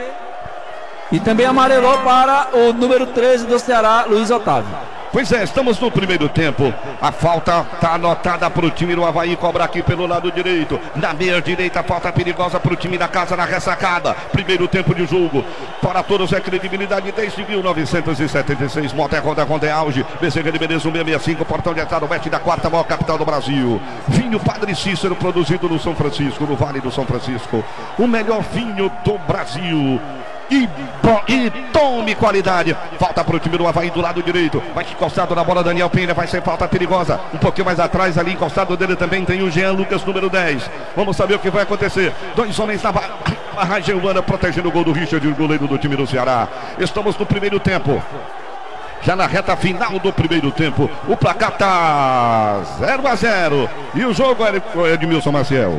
e também amarelou para o número treze do Ceará, Luiz Otávio. Pois é, estamos no primeiro tempo. A falta está anotada para o time do Avaí. Cobra aqui pelo lado direito. Na meia direita, falta perigosa para o time da casa na ressacada. Primeiro tempo de jogo. Para todos é credibilidade desde mil novecentos e setenta e seis. Moto é Honda, Honda é auge. Bezerra de Menezes, um seis sessenta e cinco. Portão de entrada, oeste da quarta maior capital do Brasil. Vinho Padre Cícero, produzido no São Francisco, no Vale do São Francisco. O melhor vinho do Brasil. E, e tome qualidade. Falta para o time do Avaí do lado direito. Vai encostado na bola Daniel Penha. Vai ser falta perigosa. Um pouquinho mais atrás ali, encostado dele também tem o Jean Lucas, número dez. Vamos saber o que vai acontecer. Dois homens na barragem humana protegendo o gol do Richard, o goleiro do time do Ceará. Estamos no primeiro tempo. Já na reta final do primeiro tempo. O placar tá zero a zero. E o jogo é Edmilson Maciel.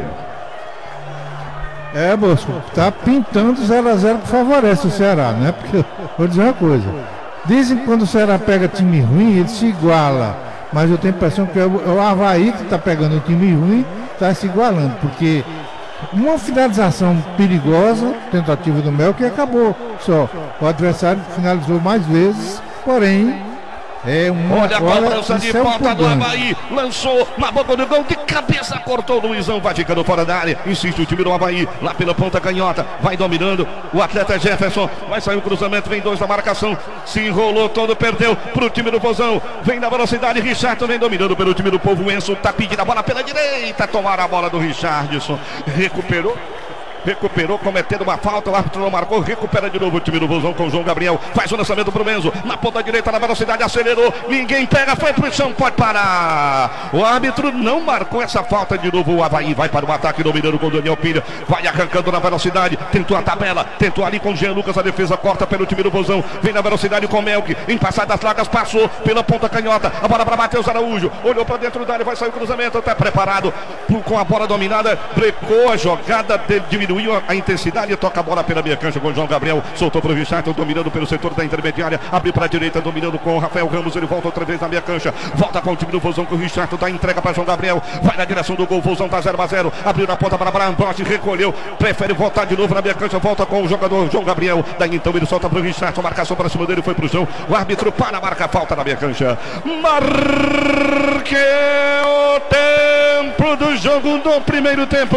É, Bosco, tá pintando zero a zero que favorece o Ceará, né? Porque, vou dizer uma coisa, dizem que quando o Ceará pega time ruim, ele se iguala, mas eu tenho a impressão que é o Avaí que tá pegando o time ruim, tá se igualando, porque uma finalização perigosa, tentativa do Mel, que acabou só. O adversário finalizou mais vezes, porém... É uma, olha a cobrança de falta do Avaí. Lançou na boca do gol, de cabeça cortou o Luizão. Vai ficando fora da área. Insiste o time do Avaí. Lá pela ponta canhota. Vai dominando. O atleta Jefferson. Vai sair o cruzamento. Vem dois na marcação. Se enrolou todo. Perdeu pro time do Vozão. Vem na velocidade. Richardson vem dominando pelo time do Povo Enso. Tá pedindo a bola pela direita. Tomaram a bola do Richardson. Recuperou. Recuperou, cometendo uma falta, o árbitro não marcou, recupera de novo o time do Vozão com o João Gabriel, faz o lançamento pro Menzo, na ponta direita, na velocidade, acelerou, ninguém pega, foi pro chão, pode parar. O árbitro não marcou essa falta de novo, o Avaí vai para o ataque, dominando com o Daniel Pilha, vai arrancando na velocidade, tentou a tabela, tentou ali com o Jean Lucas, a defesa corta pelo time do Vozão, vem na velocidade com o Melk, em passadas largas, passou pela ponta canhota, a bola para Matheus Araújo, olhou para dentro da área, vai sair o cruzamento, está preparado com a bola dominada, brecou a jogada, diminuiu diminuiu a intensidade, toca a bola pela meia cancha com o João Gabriel, soltou para o Richardson, dominando pelo setor da intermediária, abriu para a direita, dominando com o Rafael Ramos, ele volta outra vez na meia cancha, volta com o time do Vozão com o Richardson, dá entrega para João Gabriel, vai na direção do gol, Vozão tá zero a zero, abriu na ponta para Brian Bosch, recolheu, prefere voltar de novo na meia cancha, volta com o jogador João Gabriel, daí então ele solta para o Richardson, marcação para cima dele, foi pro chão, o árbitro para, marca a falta na meia cancha, marque o tempo do jogo do primeiro tempo.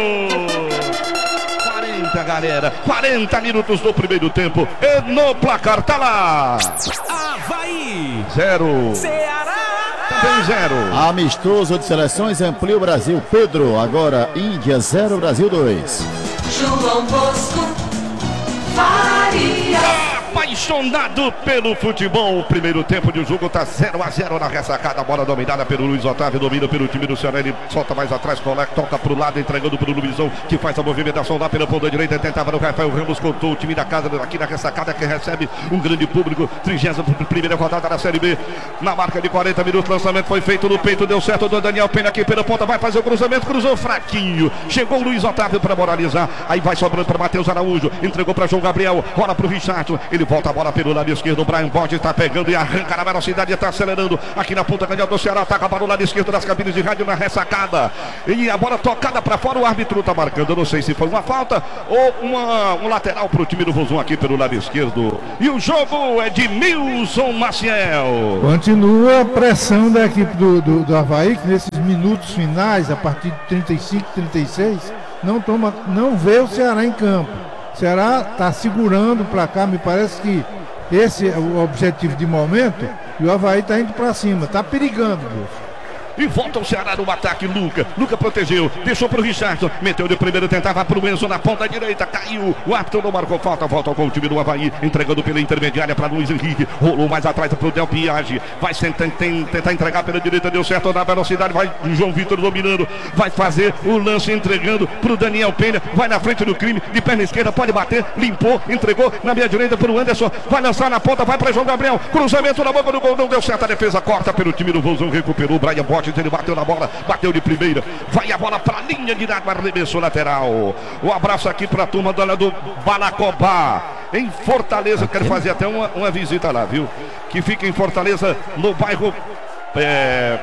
quarenta, galera, quarenta minutos do primeiro tempo, e no placar tá lá Avaí zero, Ceará também zero. Amistoso de seleções amplia o Brasil. Pedro, agora Índia zero, Brasil dois. João Bosco Faria. Apaixonado pelo futebol, o primeiro tempo de jogo tá zero a zero na ressacada, bola dominada pelo Luiz Otávio, domina pelo time do Ceará, ele solta mais atrás, coloca, toca pro lado, entregando pro Luizão, que faz a movimentação lá pela ponta direita, tentava no Rafael Ramos, contou o time da casa aqui na ressacada, que recebe um grande público, trigésima primeira rodada da Série B, na marca de quarenta minutos, lançamento foi feito no peito, deu certo do Daniel Pena aqui pela ponta, vai fazer o cruzamento, cruzou fraquinho, chegou o Luiz Otávio para moralizar, aí vai sobrando para Matheus Araújo, entregou para João Gabriel, rola pro Richardson, ele volta a bola pelo lado esquerdo, o Brian Bosch está pegando e arranca na velocidade, está acelerando aqui na ponta canhota do Ceará, ataca para o lado esquerdo das cabines de rádio na ressacada, e a bola tocada para fora, o árbitro está marcando, eu não sei se foi uma falta ou uma, um lateral para o time do Vozão aqui pelo lado esquerdo, e o jogo é de Milson Maciel. Continua a pressão da equipe do, do, do Avaí, que nesses minutos finais, a partir de trinta e cinco, trinta e seis, não, toma, não vê o Ceará em campo. O Ceará está segurando o placar, me parece que esse é o objetivo de momento, e o Avaí está indo para cima, está perigando, Deus. E volta o Ceará no ataque, Luca. Luca protegeu, deixou para o Richardson, meteu de primeiro, tentava para o Enzo na ponta direita, caiu. O árbitro não marcou falta, volta com o time do Avaí, entregando pela intermediária para Luiz Henrique. Rolou mais atrás para o Del Piage. Vai tentar, tentar entregar pela direita, deu certo na velocidade. Vai o João Vitor dominando, vai fazer o lance entregando para o Daniel Penha. Vai na frente do crime, de perna esquerda, pode bater, limpou, entregou na meia direita para o Anderson. Vai lançar na ponta, vai para João Gabriel. Cruzamento na boca do gol, não deu certo. A defesa corta pelo time do Vozão, recuperou o Brian Bosch. Ele bateu na bola, bateu de primeira, vai a bola para a linha de nada, arremessou lateral. Um abraço aqui para a turma do, do Balacobá, em Fortaleza. Quero fazer até uma, uma visita lá, viu? Que fica em Fortaleza, no bairro é,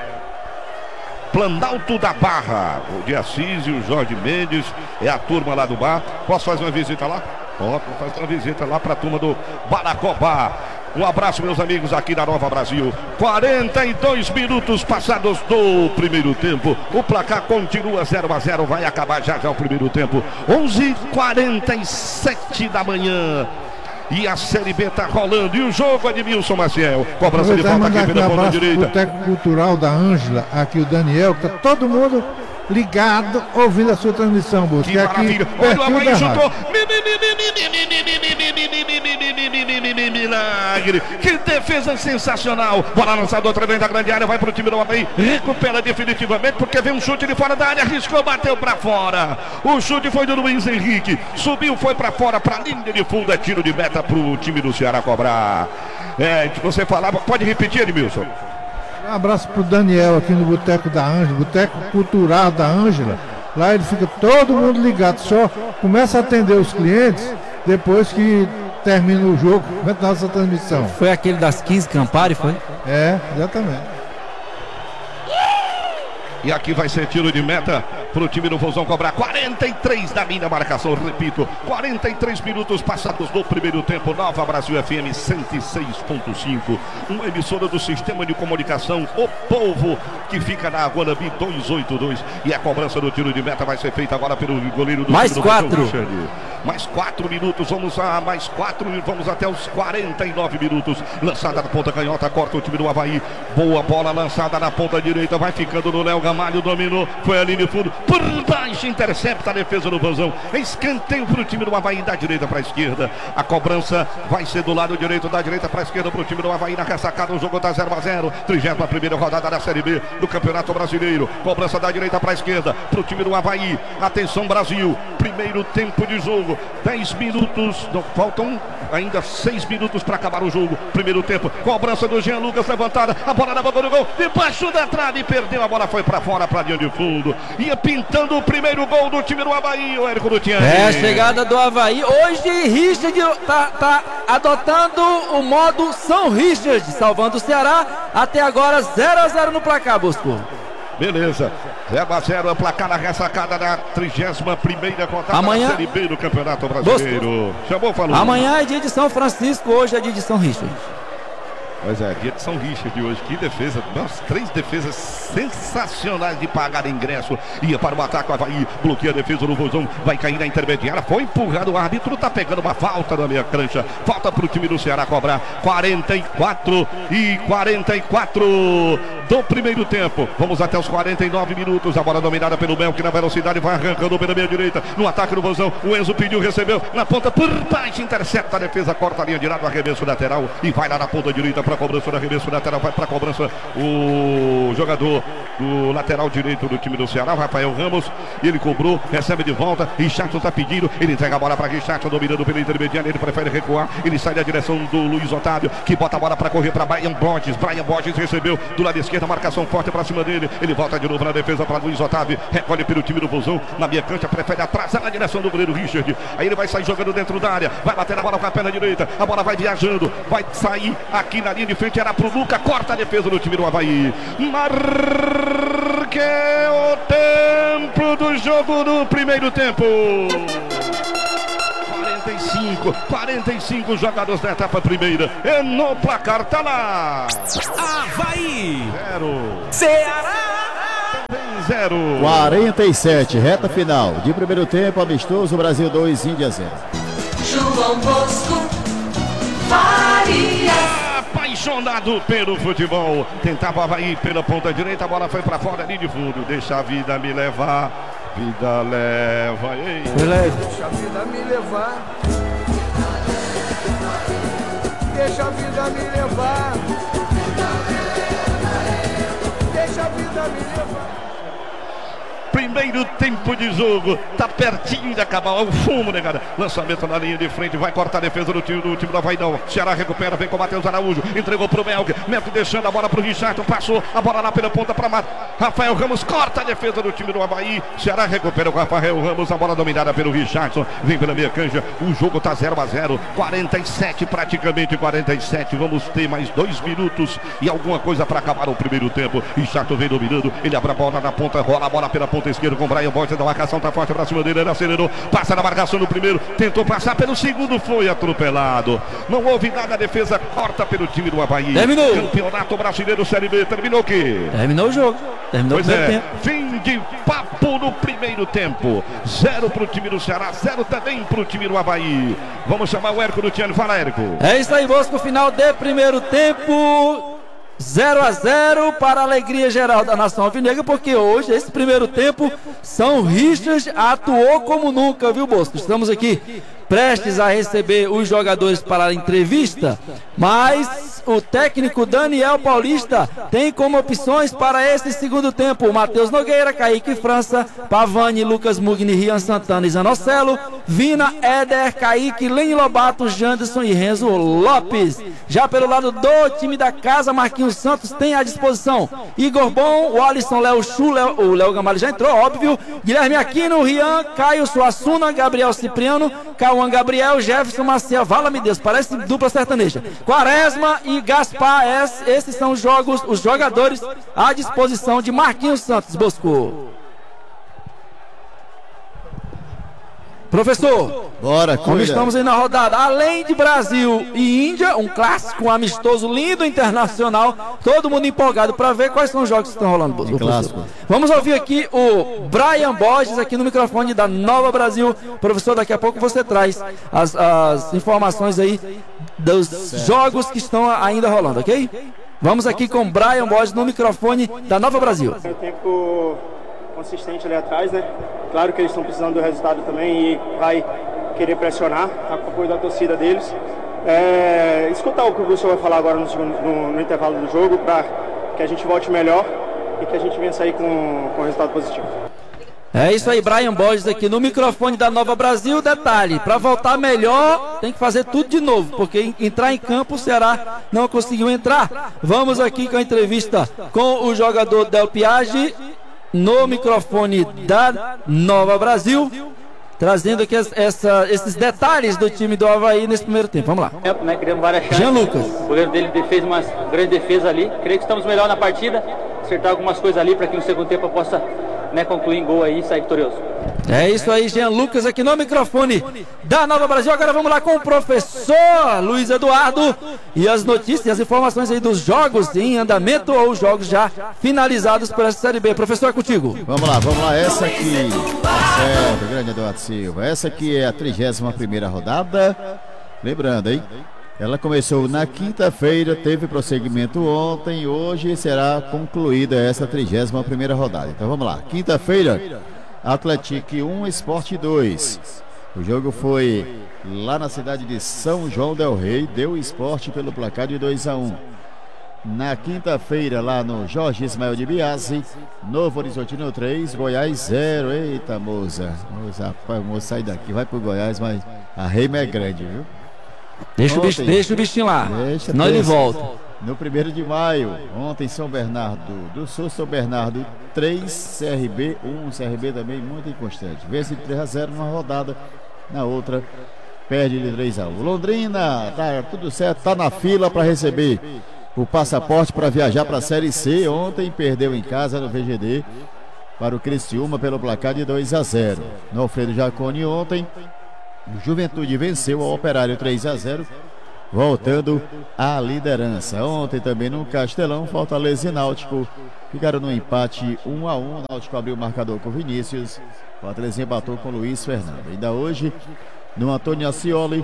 Planalto da Barra. O de Assis e o Jorge Mendes, é a turma lá do bar. Posso fazer uma visita lá? Posso fazer uma visita lá para a turma do Balacobá. Um abraço, meus amigos, aqui da Nova Brasil. quarenta e dois minutos passados do primeiro tempo. O placar continua zero a zero. Vai acabar já já o primeiro tempo. onze e quarenta e sete da manhã. E a Série B tá rolando. E o jogo é de Milson Maciel. Cobrança de falta aqui pela ponta direita. O técnico cultural da Ângela, aqui o Daniel, que tá todo mundo ligado, ouvindo a sua transmissão, Busca. Que maravilha. Olha o Avaí chutou. Milagre. Que defesa sensacional. Bola lançada outra vez da grande área. Vai pro time do Avaí. Recupera definitivamente porque vem um chute de fora da área. Arriscou, bateu pra fora. O chute foi do Luiz Henrique. Subiu, foi pra fora, pra linha de fundo. É tiro de meta pro time do Ceará cobrar. É, você falava. Pode repetir, Edmilson? Um abraço pro Daniel aqui no Boteco da Ângela, Boteco Cultural da Ângela. Lá ele fica todo mundo ligado, só começa a atender os clientes depois que termina o jogo, na nossa transmissão. Foi aquele das quinze Campari, foi? É, exatamente. E aqui vai ser tiro de meta para o time do Vozão cobrar. quarenta e três da minha marcação, repito, quarenta e três minutos passados do primeiro tempo. Nova Brasil F M cento e seis ponto cinco, uma emissora do sistema de comunicação O Povo, que fica na Guanambi duzentos e oitenta e dois. E a cobrança do tiro de meta vai ser feita agora pelo goleiro do mais time do quatro. Vozão, mais quatro minutos, vamos a mais quatro, vamos até os quarenta e nove minutos. Lançada na ponta canhota, corta o time do Avaí. Boa bola lançada na ponta direita, vai ficando no Léo Gamalho, dominou, foi ali no fundo, por baixo, intercepta a defesa do Vozão. Escanteio para o time do Avaí, da direita para a esquerda. A cobrança vai ser do lado direito, da direita para a esquerda para o time do Avaí na ressacada. O jogo está zero a zero, trigésima primeira rodada da Série B do Campeonato Brasileiro. Cobrança da direita para a esquerda para o time do Avaí. Atenção, Brasil, primeiro tempo de jogo, dez minutos, não, faltam ainda seis minutos para acabar o jogo. Primeiro tempo, cobrança do Jean Lucas, levantada, a bola na boca do gol, debaixo da trave, perdeu, a bola foi para fora, para linha de fundo, ia pintando o primeiro primeiro gol do time do Avaí, o Érico Lutiani. É a chegada do Avaí. Hoje, Richard tá, tá adotando o modo São Richard, salvando o Ceará. Até agora, zero a zero no placar, Bosco. Beleza, zero a zero, placar na ressacada da trigésima primeira rodada Amanhã... da Série B do Campeonato Brasileiro. Bosco. Chamou, falou. Amanhã é dia de São Francisco, hoje é dia de São Richard. Pois é, dia de São Richard hoje, que defesa, nossa, três defesas sensacionais de pagar ingresso, ia para o ataque, o Avaí bloqueia a defesa do Vozão, vai cair na intermediária, foi empurrado, o árbitro tá pegando uma falta na minha cancha, falta para o time do Ceará cobrar, quarenta e quatro e quarenta e quatro do primeiro tempo, vamos até os quarenta e nove minutos, a bola dominada pelo Mel, que na velocidade vai arrancando pela meia direita, no ataque do Vozão, o Enzo pediu, recebeu, na ponta por baixo, intercepta a defesa, corta a linha de lado, arremesso lateral e vai lá na ponta direita para cobrança do arremesso lateral, vai para cobrança o jogador do lateral direito do time do Ceará, Rafael Ramos, ele cobrou, recebe de volta, Richardson está pedindo, ele entrega a bola para Richardson, dominando pela intermediária, ele prefere recuar, ele sai da direção do Luiz Otávio, que bota a bola para correr para Brian Borges, Brian Borges recebeu do lado esquerdo, marcação forte para cima dele, ele volta de novo na defesa para Luiz Otávio, recolhe pelo time do Vozão, na minha cancha, prefere atrasar na direção do goleiro Richard, aí ele vai sair jogando dentro da área, vai bater a bola com a perna direita, a bola vai viajando, vai sair aqui na linha de frente, era pro Luca, corta a defesa do time do Avaí, marque o tempo do jogo do primeiro tempo. quarenta e cinco, quarenta e cinco jogados da etapa primeira. E no placar tá lá. Avaí. Zero. Ceará. Zero. quarenta e sete, reta final de primeiro tempo, amistoso, Brasil dois, Índia zero. João Bosco Faria. Apaixonado pelo futebol, tentava Avaí pela ponta direita, a bola foi pra fora ali de fundo, deixa a vida me levar, vida leva, ei. Deixa a vida me levar. Deixa a vida me levar. Deixa a vida me levar. Primeiro tempo de jogo, tá pertinho de acabar, o fumo, negada. Lançamento na linha de frente, vai cortar a defesa do time do time do Avaí, não. Ceará recupera, vem com o Matheus Araújo, entregou pro Melk, Melk deixando a bola pro Richardson, passou a bola lá pela ponta para Rafael Ramos, corta a defesa do time do Avaí. Ceará recupera com Rafael Ramos, a bola dominada pelo Richardson, vem pela meia canja, o jogo tá zero a zero, quarenta e sete, praticamente quarenta e sete. Vamos ter mais dois minutos e alguma coisa para acabar o primeiro tempo. Richardson vem dominando, ele abre a bola na ponta, rola a bola pela ponta esquerda com o Brian Borges, da marcação tá forte pra cima dele, ele acelerou, passa na marcação no primeiro, tentou passar pelo segundo, foi atropelado, não houve nada, a defesa corta pelo time do Avaí. Terminou. Campeonato Brasileiro Série B, terminou o quê? Terminou o jogo, terminou Pois o primeiro é, tempo. fim de papo no primeiro tempo, zero pro time do Ceará, zero também pro time do Avaí. Vamos chamar o Érico Lutiani, fala Érico. É isso aí, Bosco, final de primeiro tempo, zero a zero para a alegria geral da nação alvinegra, porque hoje, esse primeiro tempo, São Richard atuou como nunca, viu, Bosco? Estamos aqui prestes a receber os jogadores para a entrevista, mas o técnico Daniel Paulista tem como opções para esse segundo tempo Matheus Nogueira, Kaique França, Pavani, Lucas Mugni, Rian Santana e Zanocelo, Vina, Éder, Kaique, Lene Lobato, Janderson e Renzo Lopes. Já pelo lado do time da casa, Marquinhos Santos tem à disposição Igor Bom, o Alisson, Léo Chu, Léo, o Léo Gamalho já entrou, óbvio, Guilherme Aquino, Rian, Caio Suassuna, Gabriel Cipriano, Cauã Gabriel, Jefferson Maciel, vala-me Deus, parece dupla sertaneja, Quaresma e Gaspar, esses são os jogos, os jogadores à disposição de Marquinhos Santos, Bosco. Professor, bora, como estamos aí na rodada, além de Brasil e Índia, um clássico, um amistoso lindo, internacional, todo mundo empolgado para ver quais são os jogos que estão rolando, Bosco. Clássico. Vamos ouvir aqui o Brian Borges aqui no microfone da Nova Brasil. Professor, daqui a pouco você traz as, as informações aí dos certo. jogos que estão ainda rolando, ok? Vamos aqui com Brian Borges no microfone da Nova Brasil. É um tempo consistente ali atrás, né? Claro que eles estão precisando do resultado também e vai querer pressionar a apoio da torcida deles. É, escutar o que o professor vai falar agora no, segundo, no, no intervalo do jogo para que a gente volte melhor e que a gente venha sair com, com resultado positivo. É isso aí, Brian Borges aqui no microfone da Nova Brasil. Detalhe, para voltar melhor tem que fazer tudo de novo, porque entrar em campo o Ceará não conseguiu entrar. Vamos aqui com a entrevista com o jogador Del Piage no microfone da Nova Brasil, trazendo aqui as- essa- esses detalhes do time do Avaí nesse primeiro tempo. Vamos lá. tempo, né? Criamos várias chances. Jean Lucas. O goleiro dele fez uma grande defesa ali. Creio que estamos melhor na partida. Acertar algumas coisas ali para que no segundo tempo eu possa, né, concluir em gol aí e sair vitorioso. É isso aí, Jean Lucas aqui no microfone da Nova Brasil. Agora vamos lá com o professor Luiz Eduardo e as notícias, as informações aí dos jogos em andamento ou jogos já finalizados por essa Série B. Professor, é contigo. Vamos lá, vamos lá. Essa aqui, tá certo, grande Eduardo Silva. Essa aqui é a trigésima primeira rodada. Lembrando, hein? Ela começou na quinta-feira, teve prosseguimento ontem. Hoje será concluída essa trigésima primeira rodada. Então vamos lá. Quinta-feira, Atlético um, Sport dois. O jogo foi lá na cidade de São João del Rei. Deu Sport pelo placar de dois a um. Na quinta-feira, lá no Jorge Ismael de Biase, Novo Horizontino três, Goiás zero. Eita, moça. Moça, rapaz, moça, sai daqui, vai pro Goiás, mas a Reima é grande, viu? Deixa o, bicho, Ontem- deixa o bichinho lá, Deixa senão ele ter- volta. No primeiro de maio, ontem São Bernardo do Sul, São Bernardo três, C R B um, C R B também muito inconstante. Vence de três a zero numa rodada, na outra perde de três a um. Londrina, tá tudo certo, tá na fila para receber o passaporte para viajar para a Série C. Ontem perdeu em casa no V G D para o Criciúma pelo placar de dois a zero. No Alfredo Jaconi ontem, o Juventude venceu o Operário três a zero, voltando à liderança. Ontem também no Castelão, Fortaleza e Náutico ficaram no empate um a um. Náutico abriu o marcador com Vinícius, Fortaleza empatou com Luiz Fernando. Ainda hoje, no Antônio Ascioli,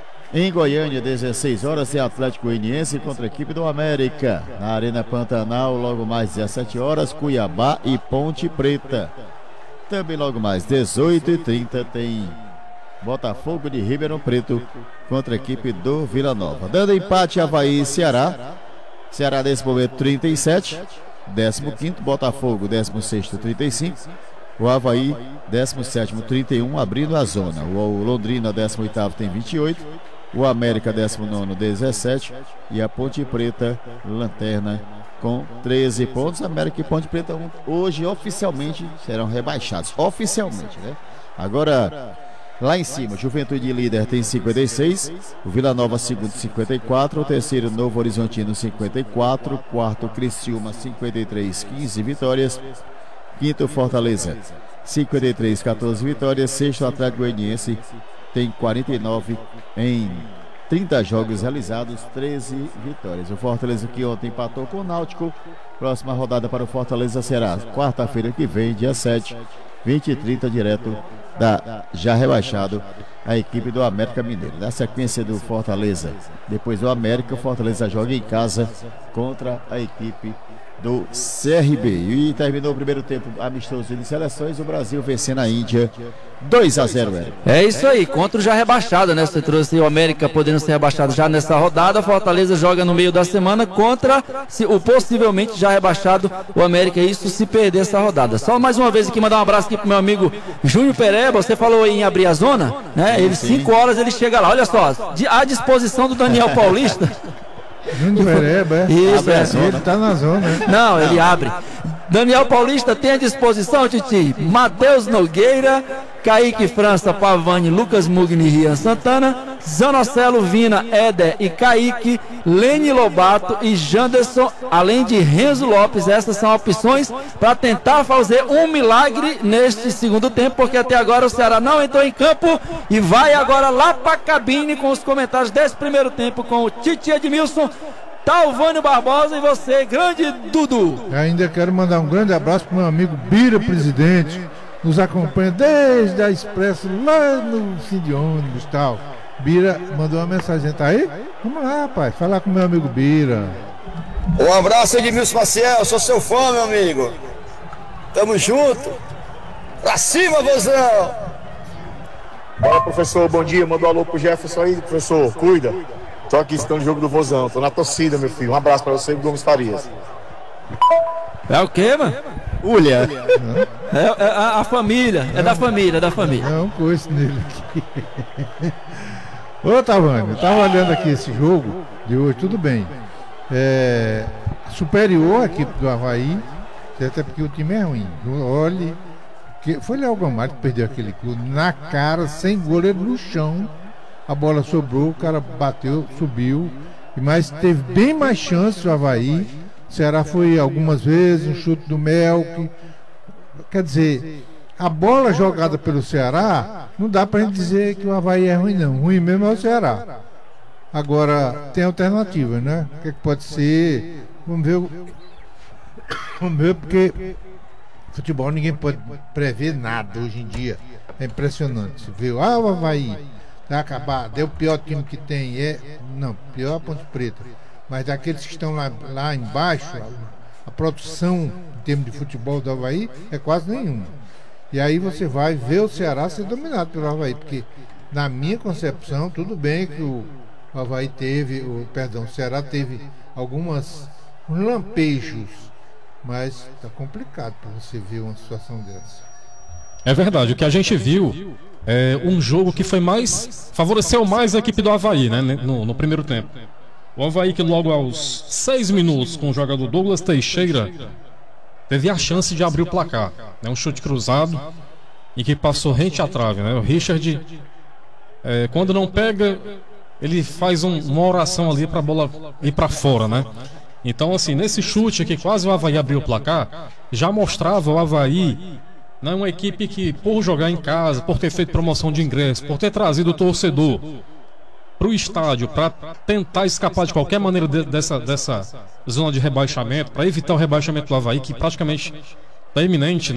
em Goiânia, dezesseis horas, é Atlético Goianiense contra a equipe do América. Na Arena Pantanal, logo mais dezessete horas, Cuiabá e Ponte Preta. Também logo mais dezoito e trinta tem Botafogo de Ribeirão Preto contra a equipe do Vila Nova. Dando empate, Avaí e Ceará. Ceará nesse momento trinta e sete, décimo quinto, Botafogo décimo sexto, trinta e cinco. O Avaí décimo sétimo, trinta e um, abrindo a zona. O Londrina décimo oitavo tem vinte e oito. O América décimo nono, dezessete. E a Ponte Preta, lanterna, com treze pontos. América e Ponte Preta hoje oficialmente serão rebaixados. Oficialmente, né? Agora, lá em cima, Juventude líder tem cinquenta e seis, o Vila Nova segundo cinquenta e quatro, o terceiro Novo Horizontino cinquenta e quatro, quarto Criciúma cinquenta e três, quinze vitórias, quinto Fortaleza cinquenta e três, quatorze vitórias, sexto Atlético Goianiense tem quarenta e nove em trinta jogos realizados, treze vitórias. O Fortaleza que ontem empatou com o Náutico. Próxima rodada para o Fortaleza será quarta-feira que vem, dia sete, vinte e trinta, direto da já rebaixado a equipe do América Mineiro. Na sequência do Fortaleza, depois do América, o Fortaleza joga em casa contra a equipe do C R B. E terminou o primeiro tempo amistoso de seleções, o Brasil vencendo a Índia dois a zero. Eric. É isso aí, contra o já rebaixado, né? Você trouxe o América podendo ser rebaixado já nessa rodada. Fortaleza joga no meio da semana contra se, o possivelmente já rebaixado o América. Isso se perder essa rodada. Só mais uma vez aqui mandar um abraço aqui pro meu amigo Júnior Pereba. Você falou aí em abrir a zona, né? Ele cinco horas ele chega lá. Olha só, de, à disposição do Daniel Paulista. Júnior Pereba, é? Isso, é. Ele tá na zona, né? Não, ele abre. Daniel Paulista tem à disposição, Titi, Matheus Nogueira, Kaique França, Pavani, Lucas Mugni, Rian Santana, Zanocelo, Vina, Éder e Kaique, Lene Lobato e Janderson, além de Renzo Lopes. Essas são opções para tentar fazer um milagre neste segundo tempo, porque até agora o Ceará não entrou em campo e vai agora lá para a cabine com os comentários desse primeiro tempo com o Titi Edmilson, Talvânio Barbosa e você, grande Dudu. Eu ainda quero mandar um grande abraço pro meu amigo Bira, presidente, nos acompanha desde a Expresso lá no fim de ônibus e tal. Bira mandou uma mensagem, tá aí? Vamos lá, rapaz, falar com meu amigo Bira. Um abraço, Edmilson Maciel, sou seu fã, meu amigo. Tamo junto. Pra cima, vozão. Fala, professor, bom dia. Manda um alô pro Jefferson aí, professor. Cuida. Tô aqui estando no jogo do Vozão. Tô na torcida, meu filho. Um abraço pra você, Gomes Farias. É o quê, mano? Ulha. É, é a, a família, é da família, é da família. É um coice nele aqui. Ô, Tavânio, eu tava olhando aqui esse jogo de hoje, tudo bem. É, superior a equipe do Avaí, Até porque o time é ruim. Olhe, que foi Léo Gamalho que perdeu aquele gol na cara, sem goleiro no chão. A bola sobrou, o cara bateu, subiu. Mas teve bem mais chance o Avaí. O Ceará foi algumas vezes, um chute do Melk. Quer dizer, a bola jogada pelo Ceará, não dá pra gente dizer que o Avaí é ruim, não. Ruim mesmo é o Ceará. Agora, tem alternativa, né? O que, é que pode ser? Vamos ver. O... Vamos ver, porque futebol ninguém pode prever nada hoje em dia. É impressionante. Você viu, ah, o Avaí vai acabar, deu o pior time que tem. É... Não, pior a Ponte Preta. Mas daqueles que estão lá, lá embaixo, a, a produção em termos de futebol do Avaí é quase nenhuma. E aí você vai ver o Ceará ser dominado pelo Avaí, porque na minha concepção, tudo bem que o, o Avaí teve, o, perdão, o Ceará teve algumas lampejos, mas tá complicado para você ver uma situação dessa. É verdade, o que a gente viu é um jogo que foi mais, favoreceu mais a equipe do Avaí, né, no, no primeiro tempo. O Avaí que logo aos seis minutos com o jogador Douglas Teixeira teve a chance de abrir o placar, né? Um chute cruzado e que passou rente à trave, né? O Richard, é, quando não pega, ele faz um, uma oração ali para a bola ir para fora, né? Então assim, nesse chute que quase o Avaí abriu o placar, já mostrava o Avaí, né, uma equipe que por jogar em casa, por ter feito promoção de ingresso, por ter trazido o torcedor para o estádio, para tentar escapar de qualquer maneira de, dessa, dessa zona de rebaixamento, para evitar o rebaixamento do Avaí, que praticamente está iminente, né?